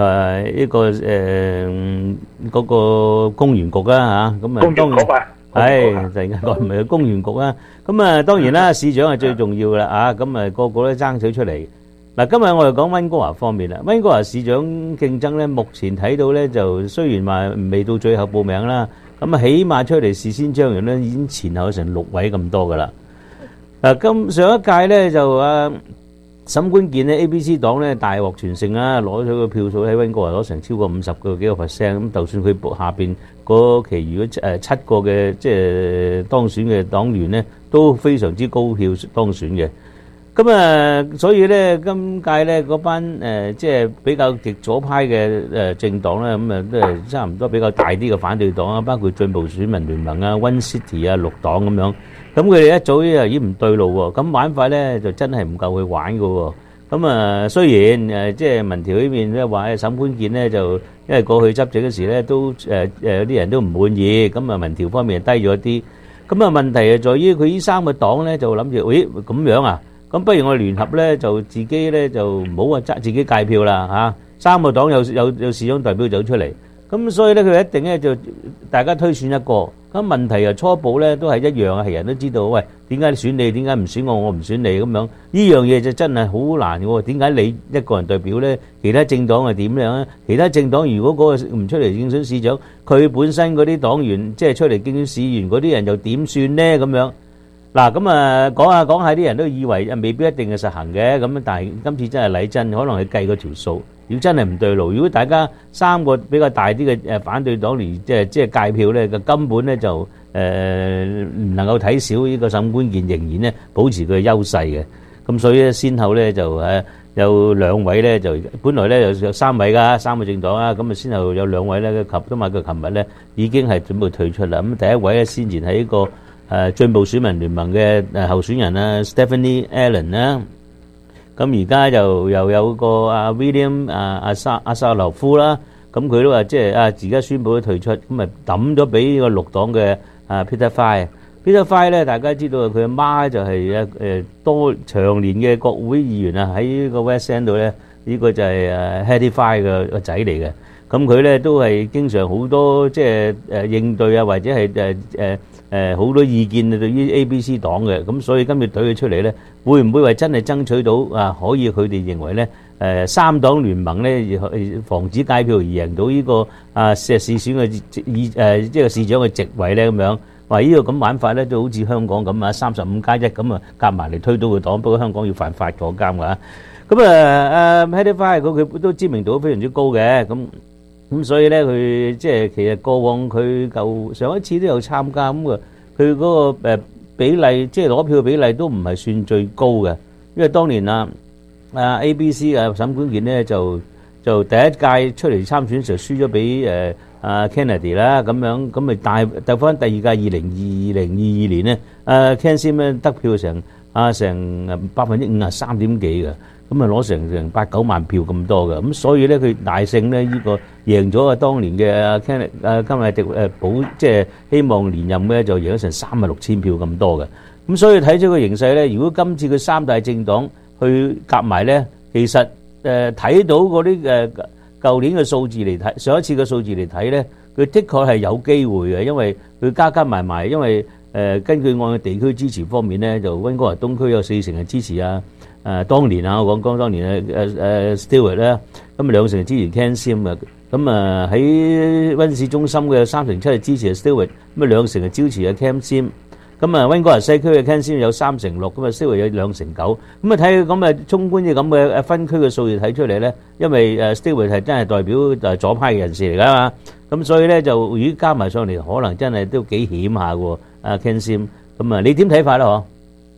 嗰個公園局啦嚇，咁啊當然係突然間講唔係公園局啦，咁啊當然啦，市長係最重要噶啦嚇，咁啊個個都爭取出嚟。嗱，今日我哋講溫哥華方面啦，溫哥華市長競爭咧，目前睇到咧就雖然話未到最後報名啦，咁啊起碼出嚟事先張揚咧已經前後成6位咁多噶啦。嗱，上一屆咧就沈冠健咧 ABC 黨咧大獲全勝啦，攞咗個票數喺溫哥華攞成超過50個幾個 percent， 咁就算佢下邊嗰其餘嗰7個嘅即係當選嘅黨員咧都非常之高票當選嘅。咁啊，所以咧今屆咧嗰班即係比較極左派嘅政黨咧，咁啊都係差唔多比較大啲嘅反對黨啊，包括進步選民聯盟啊、One City 啊、綠黨咁樣。咁佢哋一早已經唔對路喎，咁玩法咧就真係唔夠佢玩㗎喎。咁啊，雖然即係民調呢邊咧話沈冠健咧就因為過去執政嗰時咧都有啲人都唔滿意，咁啊民調方面係低咗啲。咁啊問題係在於佢呢3個黨咧就諗住，咦咁樣啊？咁不如我哋聯合咧就自己咧就唔好話執自己界票啦嚇。3個黨有市長代表走出嚟，咁所以咧佢一定咧就大家推選一個。咁問題又初步咧都係一樣啊，係人都知道，喂，點解選你？點解唔選我？我唔選你咁樣？呢樣嘢就真係好難嘅喎。點解你一個人代表咧？其他政黨係點樣啊？其他政黨如果嗰個唔出嚟競選市長，佢本身嗰啲黨員即係出嚟競選市議員嗰啲人又點算咧？咁樣嗱，咁啊講下啲人都以為未必一定係實行嘅，咁但係今次真係禮真，可能係計嗰條數。如果真係唔對路，如果大家3個比較大啲嘅反對黨嚟即係界票咧，根本咧就唔能夠睇少呢個沈冠健，仍然咧保持佢嘅優勢嘅。咁所以咧，先後咧就有2位咧就本來咧有3位㗎，3個政黨啊，咁啊先後有2位咧，佢琴日咧已經係準備退出啦。咁第一位咧先前係一個進步選民聯盟嘅候選人啊 Stephanie Allen 啦。咁而家就又有個William 阿沙洛夫啦，咁佢都話即係而家宣布咗退出，咁啊抌咗俾呢個綠黨嘅Peter Fry。Peter Fry 咧，大家知道佢阿媽就係長年嘅國會議員啊，喺呢個 West End 度咧，呢個就係Hedy Fry 嘅個仔嚟嘅。咁佢咧都係經常好多即係應對啊，或者係好多意見對於 ABC 黨嘅。咁所以今日隊佢出嚟咧，會唔會話真係爭取到可以佢哋認為咧3黨聯盟咧防止界票而贏到呢個市選嘅即係市長嘅席位咧？咁樣話呢個咁玩法咧，都好似香港咁35+1咁啊，夾埋嚟推到個黨。不過香港要犯法坐監㗎。咁Hedy Fry 佢都知名度非常之高嘅。咁所以咧，佢即係其實過往佢上一次都有參加咁啊，佢嗰個比例即係攞票比例都唔係算最高嘅，因為當年ABC 沈冠健咧就第一屆出嚟參選時輸咗俾Kennedy 啦，咁樣咁咪鬥翻第二屆2022年咧Ken Sim 咧得票成53%幾嘅。咁啊攞成8-9萬票咁多嘅，咁所以咧佢大勝咧呢個贏咗當年嘅甘迺迪即係希望連任咧就贏咗成36,000票咁多嘅。咁所以睇咗個形勢咧，如果今次佢3大政黨去夾埋咧，其實睇到嗰啲舊年嘅數字嚟睇，上一次嘅數字嚟睇咧，佢的確係有機會嘅，因為佢加埋，因為根據按地區支持方面咧，就溫哥華東區有40%嘅支持啊。當年我講當年Stewart 咧，咁2成支持 Ken Sim 啊，咁喺溫市中心嘅3成7係支持 Stewart，咁2成係支持Ken Sim， 咁啊温哥華西區嘅 Ken Sim 有36%，咁啊 Stillwell 有2.9%，咁啊睇咁啊綜觀嘅咁嘅分區嘅數字睇出嚟咧，因為Stillwell 係真係代表左派嘅人士嚟㗎嘛，咁所以咧就如果加埋上嚟，可能真係都幾險下喎，Ken Sim，咁啊你點睇法咧？嗬？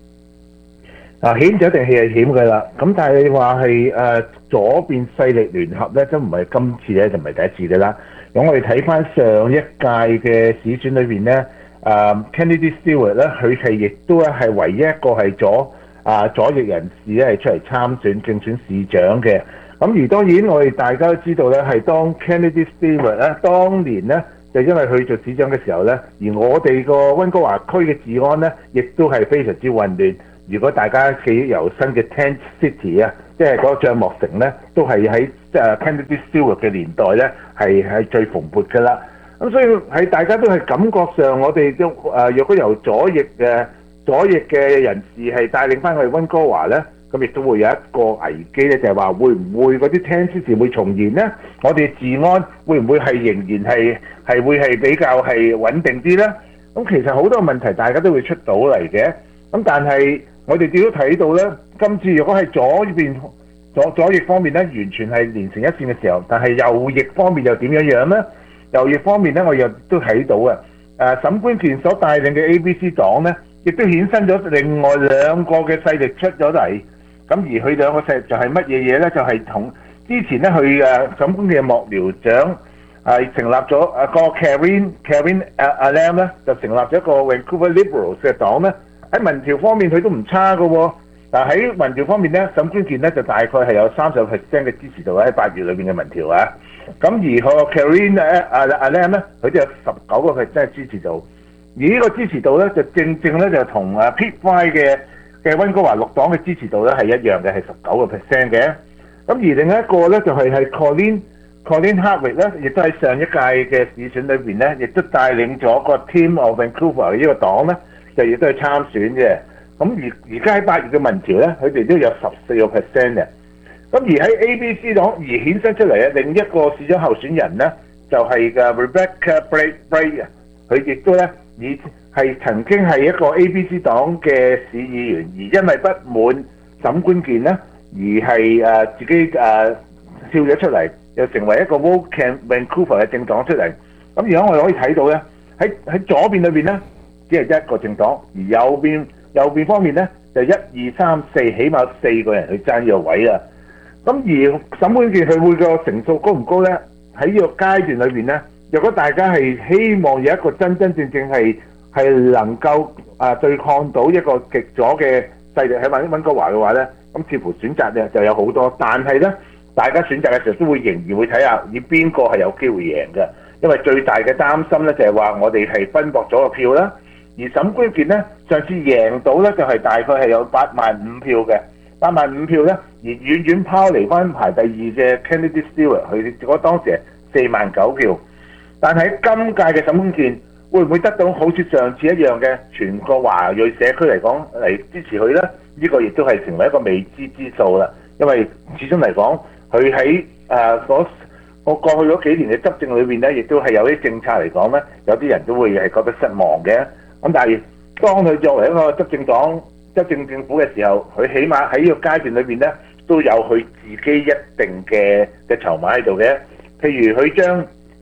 險就一定係險㗎啦。咁但係你話係左邊勢力聯合咧，都唔係今次咧，就唔係第一次㗎啦。咁我哋睇翻上一屆嘅市選裏邊咧，Kennedy Stewart 咧，佢係亦都係唯一一個係左翼人士咧，係出嚟參選競選市長嘅。咁而當然我哋大家都知道咧，係當 Kennedy Stewart 咧，當年咧就因為佢做市長嘅時候咧，而我哋個温哥華區嘅治安咧，亦都係非常之混亂。如果大家記憶猶新嘅 Tent City 啊，即係嗰個帳幕城咧，都係喺Kennedy Stewart 嘅年代咧，係最蓬勃㗎啦。咁所以係大家都係感覺上，我哋都若果由左翼嘅人士係帶領翻去温哥華咧，咁亦都會有一個危機咧，就係話會唔會嗰啲 Tent City 會重現咧？我哋治安會唔會係仍然係會係比較係穩定啲咧？咁其實好多問題大家都會出到嚟嘅。咁但係我哋亦都睇到咧，今次如果係左翼方面咧，完全係連成一線嘅時候，但係右翼方面又點樣咧？右翼方面咧，我又都睇到沈觀健所帶領嘅 ABC 黨咧，亦都衍生咗另外兩個嘅勢力出咗嚟。咁而佢兩個勢力就係乜嘢嘢咧？就係同之前咧，佢沈觀健嘅幕僚長係成立咗個 Karen Allen 咧，就成立咗一個 Vancouver Liberals 嘅黨咧。喺民調方面佢都唔差㗎喎。嗱喺民調方面咧，沈觀健咧就大概係有30% 嘅支持度喺8月裏邊嘅民調啊。咁而個 Karen Allen 咧，佢就有19% 嘅支持度。而呢個支持度咧，就正咧就同Pete Fry 嘅温哥華綠黨嘅支持度咧係一樣嘅，係19% 嘅。咁而另一個咧就係 Colin Hardwick 咧，亦都喺上一屆嘅市選裏邊咧，亦都帶領咗個 Team of Vancouver 呢個黨咧，就亦都係參選嘅。咁而家喺8月嘅民調咧，佢哋都有14% 嘅。咁而喺 ABC 黨而衍生出嚟嘅另一個市長候選人咧，就係Rebecca Bray 啊，佢亦都咧係曾經係一個 ABC 黨嘅市議員，而因為不滿沈觀健咧，而係自己跳咗出嚟，又成為一個 Woke Vancouver 嘅政黨出嚟。咁而家我哋可以睇到咧，喺左邊裏邊咧，只係一個政黨，而右邊方面咧就1、2、3、4，起碼4個人去爭呢個位啊。咁而沈觀健佢會個成數高唔高咧？喺呢個階段裏邊咧，如果大家係希望有一個真正係能夠對抗到一個極左嘅勢力喺温哥華嘅話咧，咁似乎選擇咧就有好多，但係咧大家選擇嘅時候都會仍然會睇下以邊個係有機會贏嘅，因為最大嘅擔心咧就係話我哋係分薄咗個票啦。而沈觀健咧上次贏到咧就係大概係有85000票嘅，85000票咧，而遠遠拋離翻排第2嘅 Kennedy Stewart， 佢當時係49000票。但係今屆嘅沈觀健會唔會得到好似上次一樣嘅全個華裔社區嚟講嚟支持佢咧？呢個亦都係成為一個未知之數啦。因為始終嚟講，佢喺我過去嗰幾年嘅執政裏邊咧，亦都係有啲政策嚟講咧，有啲人都會係覺得失望嘅。咁但係當佢作為一個執政政府嘅時候，佢起碼喺呢個階段裏邊咧，都有佢自己一定嘅籌碼喺度嘅。譬如佢將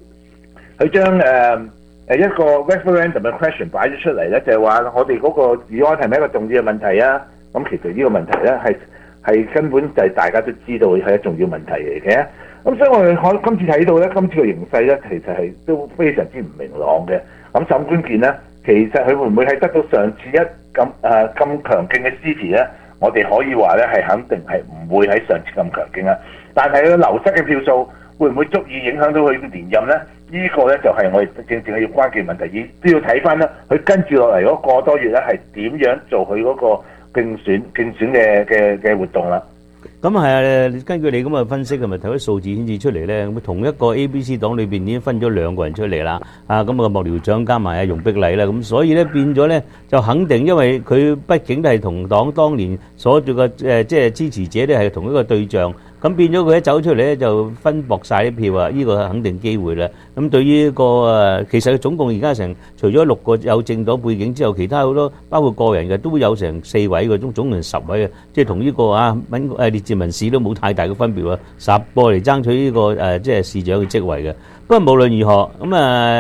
一個 referendum 嘅 question 擺咗出嚟咧，就係話我哋嗰個治安係咪一個重要嘅問題啊？咁其實呢個問題咧係根本就係大家都知道係一個重要問題嚟嘅。咁所以我哋今次睇到咧，今次嘅形勢咧，其實係都非常之唔明朗嘅。咁沈觀健咧，其實佢會唔會係得到上次咁強勁嘅支持咧？我哋可以話咧係肯定係唔會喺上次咁強勁啊。但係佢流失嘅票數會唔會足以影響到佢嘅連任咧？呢個咧就係我哋正係要關鍵問題，都要睇翻咧佢跟住落嚟嗰個多月咧係點樣做佢嗰個競選嘅活動啦。
咁係啊，根據你咁嘅分析同埋睇啲數字顯示出嚟咧，咁同一個 ABC 黨裏邊已經分咗2個人出嚟啦。咁個幕僚長加埋容碧麗啦，咁所以咧變咗咧就肯定，因為佢畢竟都係同黨當年所做嘅即係支持者咧係同一個對象。咁咁變咗佢一走出嚟咧就分薄晒啲票啊！呢個係肯定機會啦。咁對於其實總共而家除咗6個有政黨背景之後，其他好多包括個人嘅都有成4位嘅，總共10位嘅，即係同呢個列治文市都冇太大嘅分別喎，10個嚟爭取呢個即係市長嘅職位嘅。不過無論如何，咁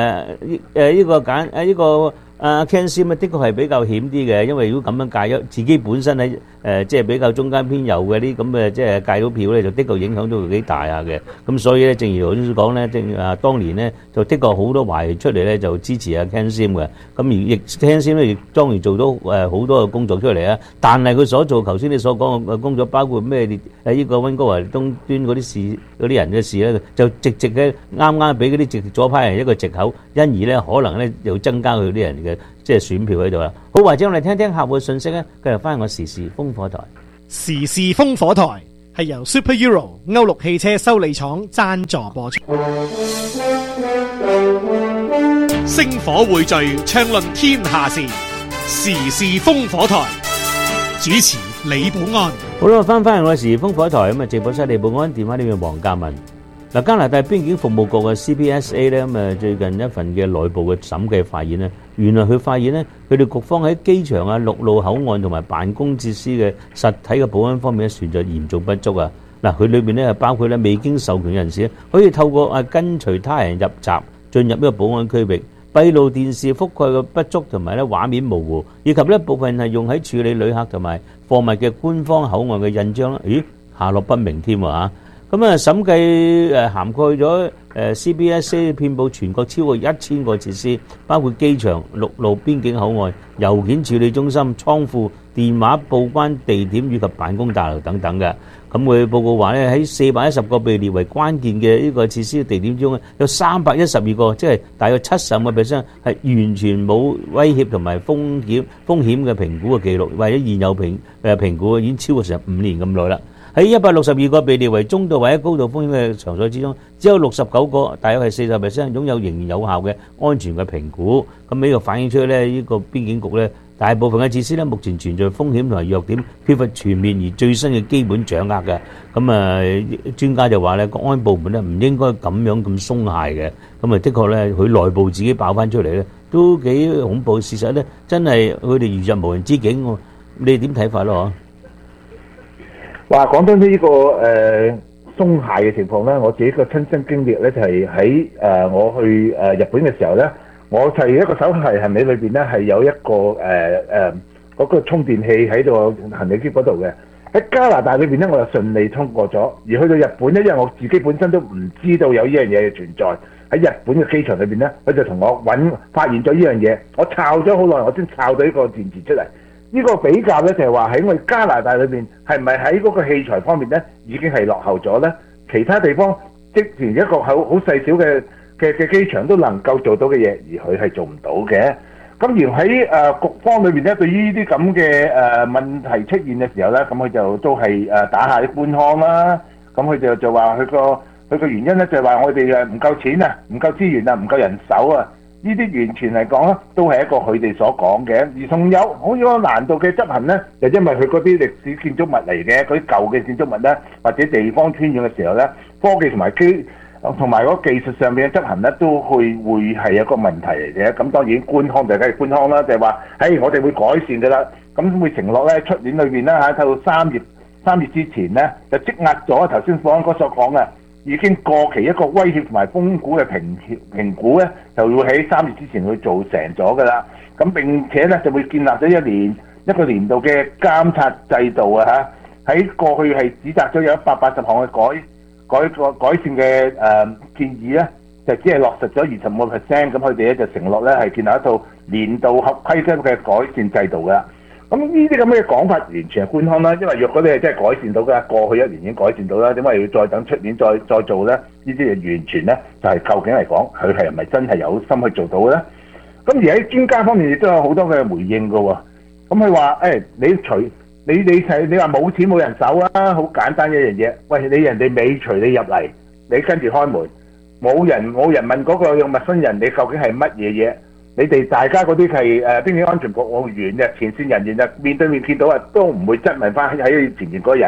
呢個Ken Sim 的確係比較險啲嘅，因為如果咁樣界咗，自己本身喺即係比較中間偏右嘅啲咁嘅即係界到票咧，就的確影響到佢幾大下嘅。咁所以咧，正如我先講咧，當年咧就的確好多華裔出嚟咧就支持Ken Sim嘅。咁而亦 Ken Sim 咧亦當然做到好多嘅工作出嚟啊。但係佢所做頭先你所講嘅工作，包括咩呢個溫哥華東端嗰啲事嗰啲人嘅事咧，就直嘅啱啱俾嗰啲直左派人一個藉口，因而咧可能咧又增加佢啲人嘅即係選票喺度啦。好，或者我哋聽聽客戶嘅信息咧，繼續翻我時事風火台。
時事風火台係由 Super Euro 歐陸汽車修理廠贊助播出。星火匯聚，暢論天下事。時事風火台主持李寶安。
好啦，翻返嚟我哋時事風火台咁啊，直播室李寶安，電話呢邊黃嘉文。嗱，加拿大邊境服務局嘅 CPSA 咧，咁啊最近一份嘅內部嘅審計發現咧，原來佢發現咧，佢哋局方喺機場啊、陸路口岸同埋辦公設施嘅實體嘅保安方面咧，存在嚴重不足啊！嗱，佢裏邊咧係包括咧未經授權人士可以透過跟隨他人入閘進入呢個保安區域，閉路電視覆蓋嘅不足同埋咧畫面模糊，以及呢部分係用喺處理旅客同埋貨物嘅官方口岸嘅印章啦，咦，下落不明添啊！咁啊，審計涵蓋咗CPSA 遍佈全國超過1000個設施，包括機場、陸路邊境口岸、郵件處理中心、倉庫、電話報關地點以及辦公大樓等等嘅。咁佢報告話咧，喺410個被列為關鍵嘅呢個設施地點中，有312個，即係大約75%係完全冇威脅同埋風險嘅評估嘅記錄，或者現有評估已經超過成5年咁耐啦。喺162個被列為中度或者高度風險嘅場所之中，只有69個，大約係40%擁有仍然有效嘅安全嘅評估。咁呢個反映出咧，呢個邊境局咧，大部分嘅設施咧，目前存在風險同埋弱點，缺乏全面而最新嘅基本掌握嘅。咁專家就話咧，國安部門咧唔應該咁樣咁鬆懈嘅。咁的確咧，佢內部自己爆翻出嚟咧，都幾恐怖。事實咧，真係佢哋如入無人之境喎。你點睇法咯？
話講到呢個鬆懈嘅情況咧，我自己個親身經歷咧就係喺我去日本嘅時候咧，我就係一個手提行李裏邊咧係有一個嗰個充電器喺度行李篋嗰度嘅。喺加拿大裏邊咧，我就順利通過咗。而去到日本咧，因為我自己本身都唔知道有呢樣嘢嘅存在，喺日本嘅機場裏邊咧，佢就同我發現咗呢樣嘢。我抄咗好耐，我先抄到呢個電池出嚟。呢個比較咧就係話喺我哋加拿大裏邊係咪喺嗰個器材方面咧已經係落後咗咧？其他地方即連一個好細小嘅機場都能夠做到嘅嘢，而佢係做唔到嘅。咁而喺局方裏邊咧，對於呢啲咁嘅問題出現嘅時候咧，咁佢就都係打下啲官腔啦。咁佢就話佢個原因咧就係話我哋唔夠錢啊，唔夠資源啊，唔夠人手啊。呢啲完全嚟講咧，都係一個佢哋所講嘅，而仲有好多難度嘅執行咧，就因為佢嗰啲歷史建築物嚟嘅，嗰啲舊嘅建築物咧，或者地方偏遠嘅時候咧，科技同埋嗰技術上面嘅執行咧，都會係一個問題嚟嘅。咁當然官腔就梗係官腔啦，就係話，我哋會改善㗎啦，咁會承諾咧出年裏邊咧到3月之前咧，就積壓咗頭先保安哥所講嘅。已經過期一個威脅同埋風險嘅評估咧，就會喺3月之前去做成咗㗎啦。咁並且咧就會建立咗一個年度嘅監察制度啊嚇。喺過去係指責咗有180項嘅改善嘅建議咧，就只係落實咗25%。咁佢哋咧就承諾咧係建立一套年度合規嘅改善制度㗎。咁呢啲咁嘅講法完全係官腔啦，因為若果你係真係改善到㗎，過去1年已經改善到啦，點解要再等出年再做咧？呢啲嘢完全咧就係究竟嚟講，佢係咪真係有心去做到咧？咁而喺專家方面亦都有好多嘅回應㗎喎。咁佢話：你話冇錢冇人手啊，好簡單一樣嘢。喂，你人哋尾隨你入嚟，你跟住開門，冇人問嗰個陌生人你究竟係乜嘢嘢？你哋大家嗰啲係邊境安全局務員嘅前線人員啊，面對面見到啊，都唔會質問翻喺前面嗰個人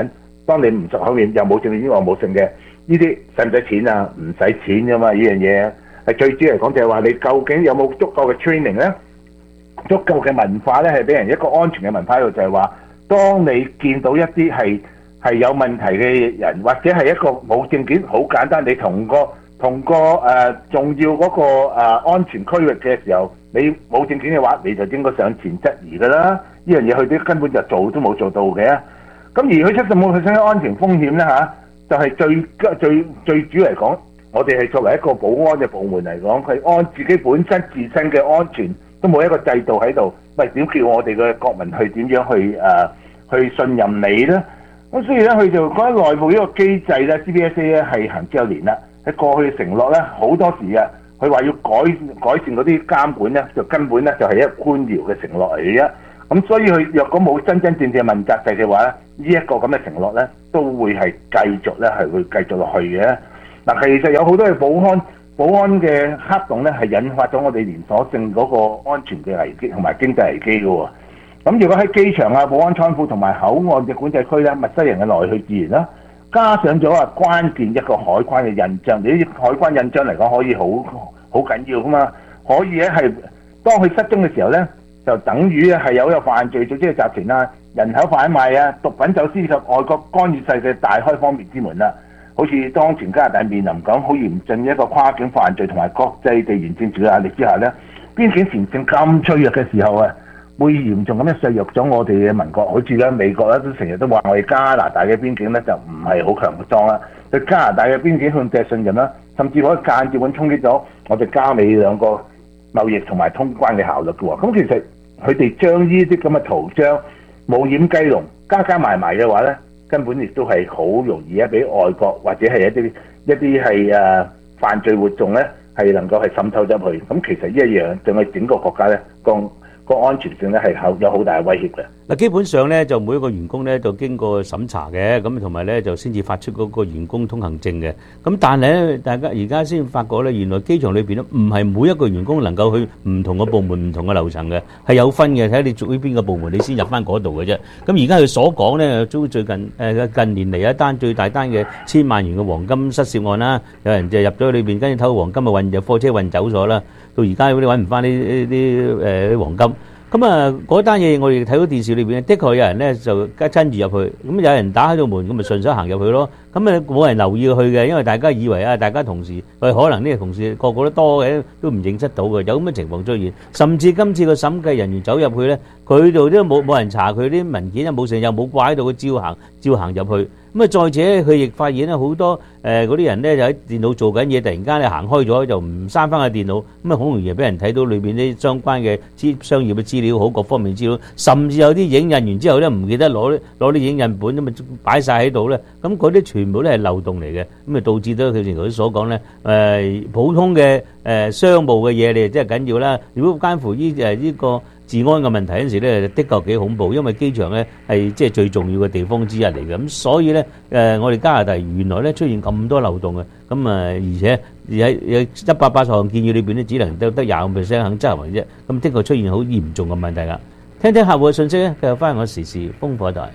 當你唔熟口面又冇證件，我冇證嘅，呢啲使唔使錢啊？唔使錢噶嘛，呢樣嘢係最主要嚟講就係話你究竟有冇足夠嘅 training 咧，足夠嘅文化咧，係俾人一個安全嘅文化喺度，就係話，當你見到一啲係有問題嘅人，或者係一個冇證件，好簡單，你同個重要嗰個安全區域嘅時候，你冇證件嘅話，你就應該上前質疑㗎啦。呢樣嘢佢哋根本就做都冇做到嘅。咁而佢75%嘅安全風險咧就係最主要嚟講，我哋係作為一個保安嘅部門嚟講，佢按自己本身自身嘅安全都冇一個制度喺度，喂，點叫我哋嘅國民去點樣去信任你咧？咁所以咧，佢就覺得內部呢個機制咧 ，CBSA 咧係行之有年啦。喺過去嘅承諾咧，好多時啊，佢話要改善嗰啲監管咧，就根本咧就係一個官僚嘅承諾嚟嘅啫。咁所以佢若果冇真真正正問責制嘅話咧，呢一個咁嘅承諾咧，都會係繼續咧係會繼續落去嘅。嗱，其實有好多嘅保安嘅黑洞咧，係引發咗我哋連鎖性嗰個安全嘅危機同埋經濟危機嘅喎。咁如果喺機場啊、保安倉庫同埋口岸嘅管制區咧，陌生人嘅來去自然啦，加上咗關鍵一個海關嘅印章，你啲海關印章嚟講可以好緊要噶嘛，可以咧係當佢失蹤嘅時候咧，就等於咧係有一個犯罪組織嘅集團啊、人口販賣啊、毒品走私及外國干預世界大開方便之門啦。好似當前加拿大面臨咁好嚴峻嘅一個跨境犯罪同埋國際地緣政治嘅壓力之下咧，邊境前線咁脆弱嘅時候啊，會嚴重咁樣削弱咗我哋嘅民國。好似咧美國咧都成日都話我哋加拿大嘅邊境咧就唔係好強壯啦，對加拿大嘅邊境向嘅信任啦，甚至可以間接咁衝擊咗我哋加美兩個貿易同埋通關嘅效率嘅喎。咁其實佢哋將呢啲咁嘅圖章冇掩雞籠加埋嘅話咧，根本亦都係好容易俾外國或者係一啲係犯罪活動咧係能夠係滲透入去。咁其實呢一樣對我哋整個國家咧個安全性咧係有好大嘅威脅嘅。
嗱，基本上咧就每一個員工咧就經過審查嘅，咁同埋咧就先至發出嗰個員工通行證嘅。咁但係咧，大家而家先發覺咧，原來機場裏邊咧唔係每一個員工能夠去唔同嘅部門、唔同嘅樓層嘅，係有分嘅。睇下你屬於邊個部門，你先入翻嗰度嘅啫。咁而家佢所講咧，都最近近年嚟一單最大單嘅1000萬元嘅黃金失竊案啦，有人就入咗裏邊，跟住偷黃金啊，就貨車運走咗啦。到而家嗰啲揾唔翻呢啲黃金。咁啊，嗰單嘢我哋睇到電視裏邊，的確有人咧就跟住入去，咁有人打開道門，咁咪順手行入去咯。咁啊冇人留意去嘅，因為大家以為啊，大家同事，可能呢個同事個個都多嘅，都唔認識到嘅，有咁嘅情況出現。甚至今次個審計人員走入去咧，佢度都冇人查佢啲文件，又冇成，又冇掛喺度，佢照行入去。咁啊，再者佢亦發現咧好多嗰啲人咧就喺電腦做緊嘢，突然間咧行開咗，就唔閂翻個電腦，咁啊好容易俾人睇到裏邊啲相關嘅商業嘅資料好，各方面資料，甚至有啲影印完之後咧唔記得攞啲影印本咁啊擺晒喺度咧，咁嗰啲全部都係漏洞嚟嘅，咁啊導致到佢頭先所講咧普通嘅商務嘅嘢你真係緊要啦，如果關乎呢個治安嘅問題嗰陣時咧，的確幾恐怖，因為機場咧係即係最重要嘅地方之一嚟嘅，咁所以咧我哋加拿大原來咧出現咁多漏洞嘅，咁而且喺180項建議裏邊咧，只能得25%肯執行啫，咁的確出現好嚴重嘅問題啦。聽聽客戶嘅信息咧，繼續翻我時事風火台。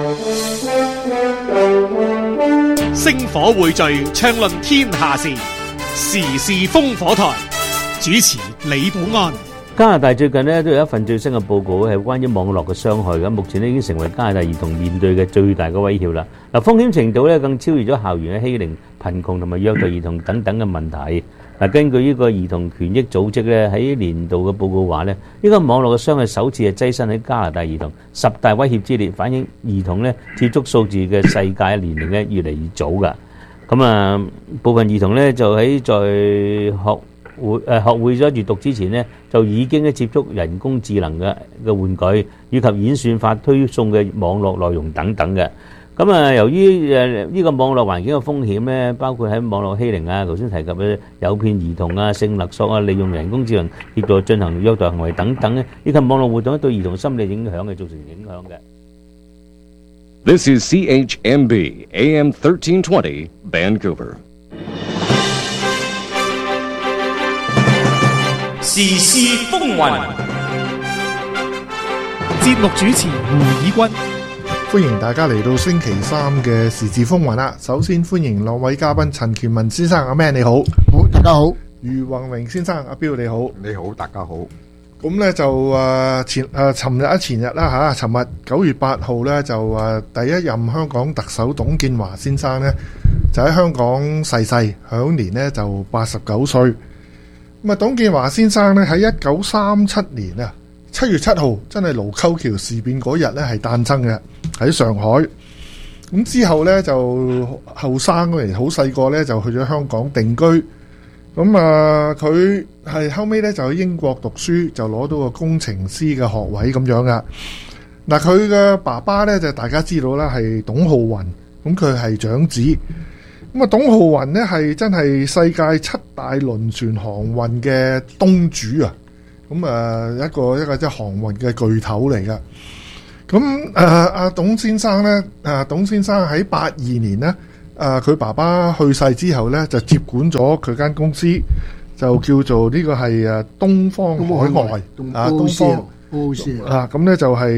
星火匯聚，暢論天下事，時事風火台，主持李寶安。
加拿大最近咧都有一份最新嘅報告，係關於網絡嘅傷害咁，目前咧已經成為加拿大兒童面對嘅最大嘅威脅啦。嗱，風險程度咧更超越咗校園嘅欺凌、貧窮同埋虐待兒童等等嘅問題。嗱，根據呢個兒童權益組織咧喺年度嘅報告話咧，呢個網絡嘅傷害首次係躋身喺加拿大兒童10大威脅之列，反映兒童咧接觸數字嘅世界年齡咧越嚟越早㗎。咁啊，部分兒童咧就在學會咗閱讀之前呢，就已經接觸人工智能嘅玩具，以及演算法推送嘅網絡內容等等嘅。咁啊，由於呢個網絡環境嘅風險呢，包括喺網絡欺凌啊，頭先提及嘅誘騙兒童啊、性勒索啊、利用人工智能協助進行虐待行為等等呢，以及網絡活動對兒童心理影響嘅造成影響嘅。
This is CHMB AM 1320 Vancouver。
時事風雲，節目主持胡以軍。
歡迎大家嚟到星期三嘅時事風雲啦。首先歡迎兩位嘉賓，陳權文先生阿 Man 你好，
好大家好。
余宏榮先生阿彪你好，
你好大家好。
咁咧就前日啦嚇，尋日9月8號咧就第一任香港特首董建華先生咧就喺香港逝世，享年咧就89歲。咁啊，董建華先生咧喺1937年啊7月7號，真係盧溝橋事變嗰日咧係誕生嘅，喺上海。咁之後咧就後生嗰年好細個咧就去咗香港定居。咁啊，佢係後尾咧就去英國讀書，就攞到個工程師嘅學位咁樣噶。嗱，佢嘅爸爸咧就大家知道啦，係董浩雲，咁佢係長子。咁啊，董浩雲呢係真係世界7大輪船航運嘅東主啊！咁啊，一個即係航運嘅巨頭嚟噶。咁阿董先生咧，董先生喺82年呢。佢爸爸去世之後咧，就接管咗佢間公司，就叫做呢個係東方海外東方咁咧就係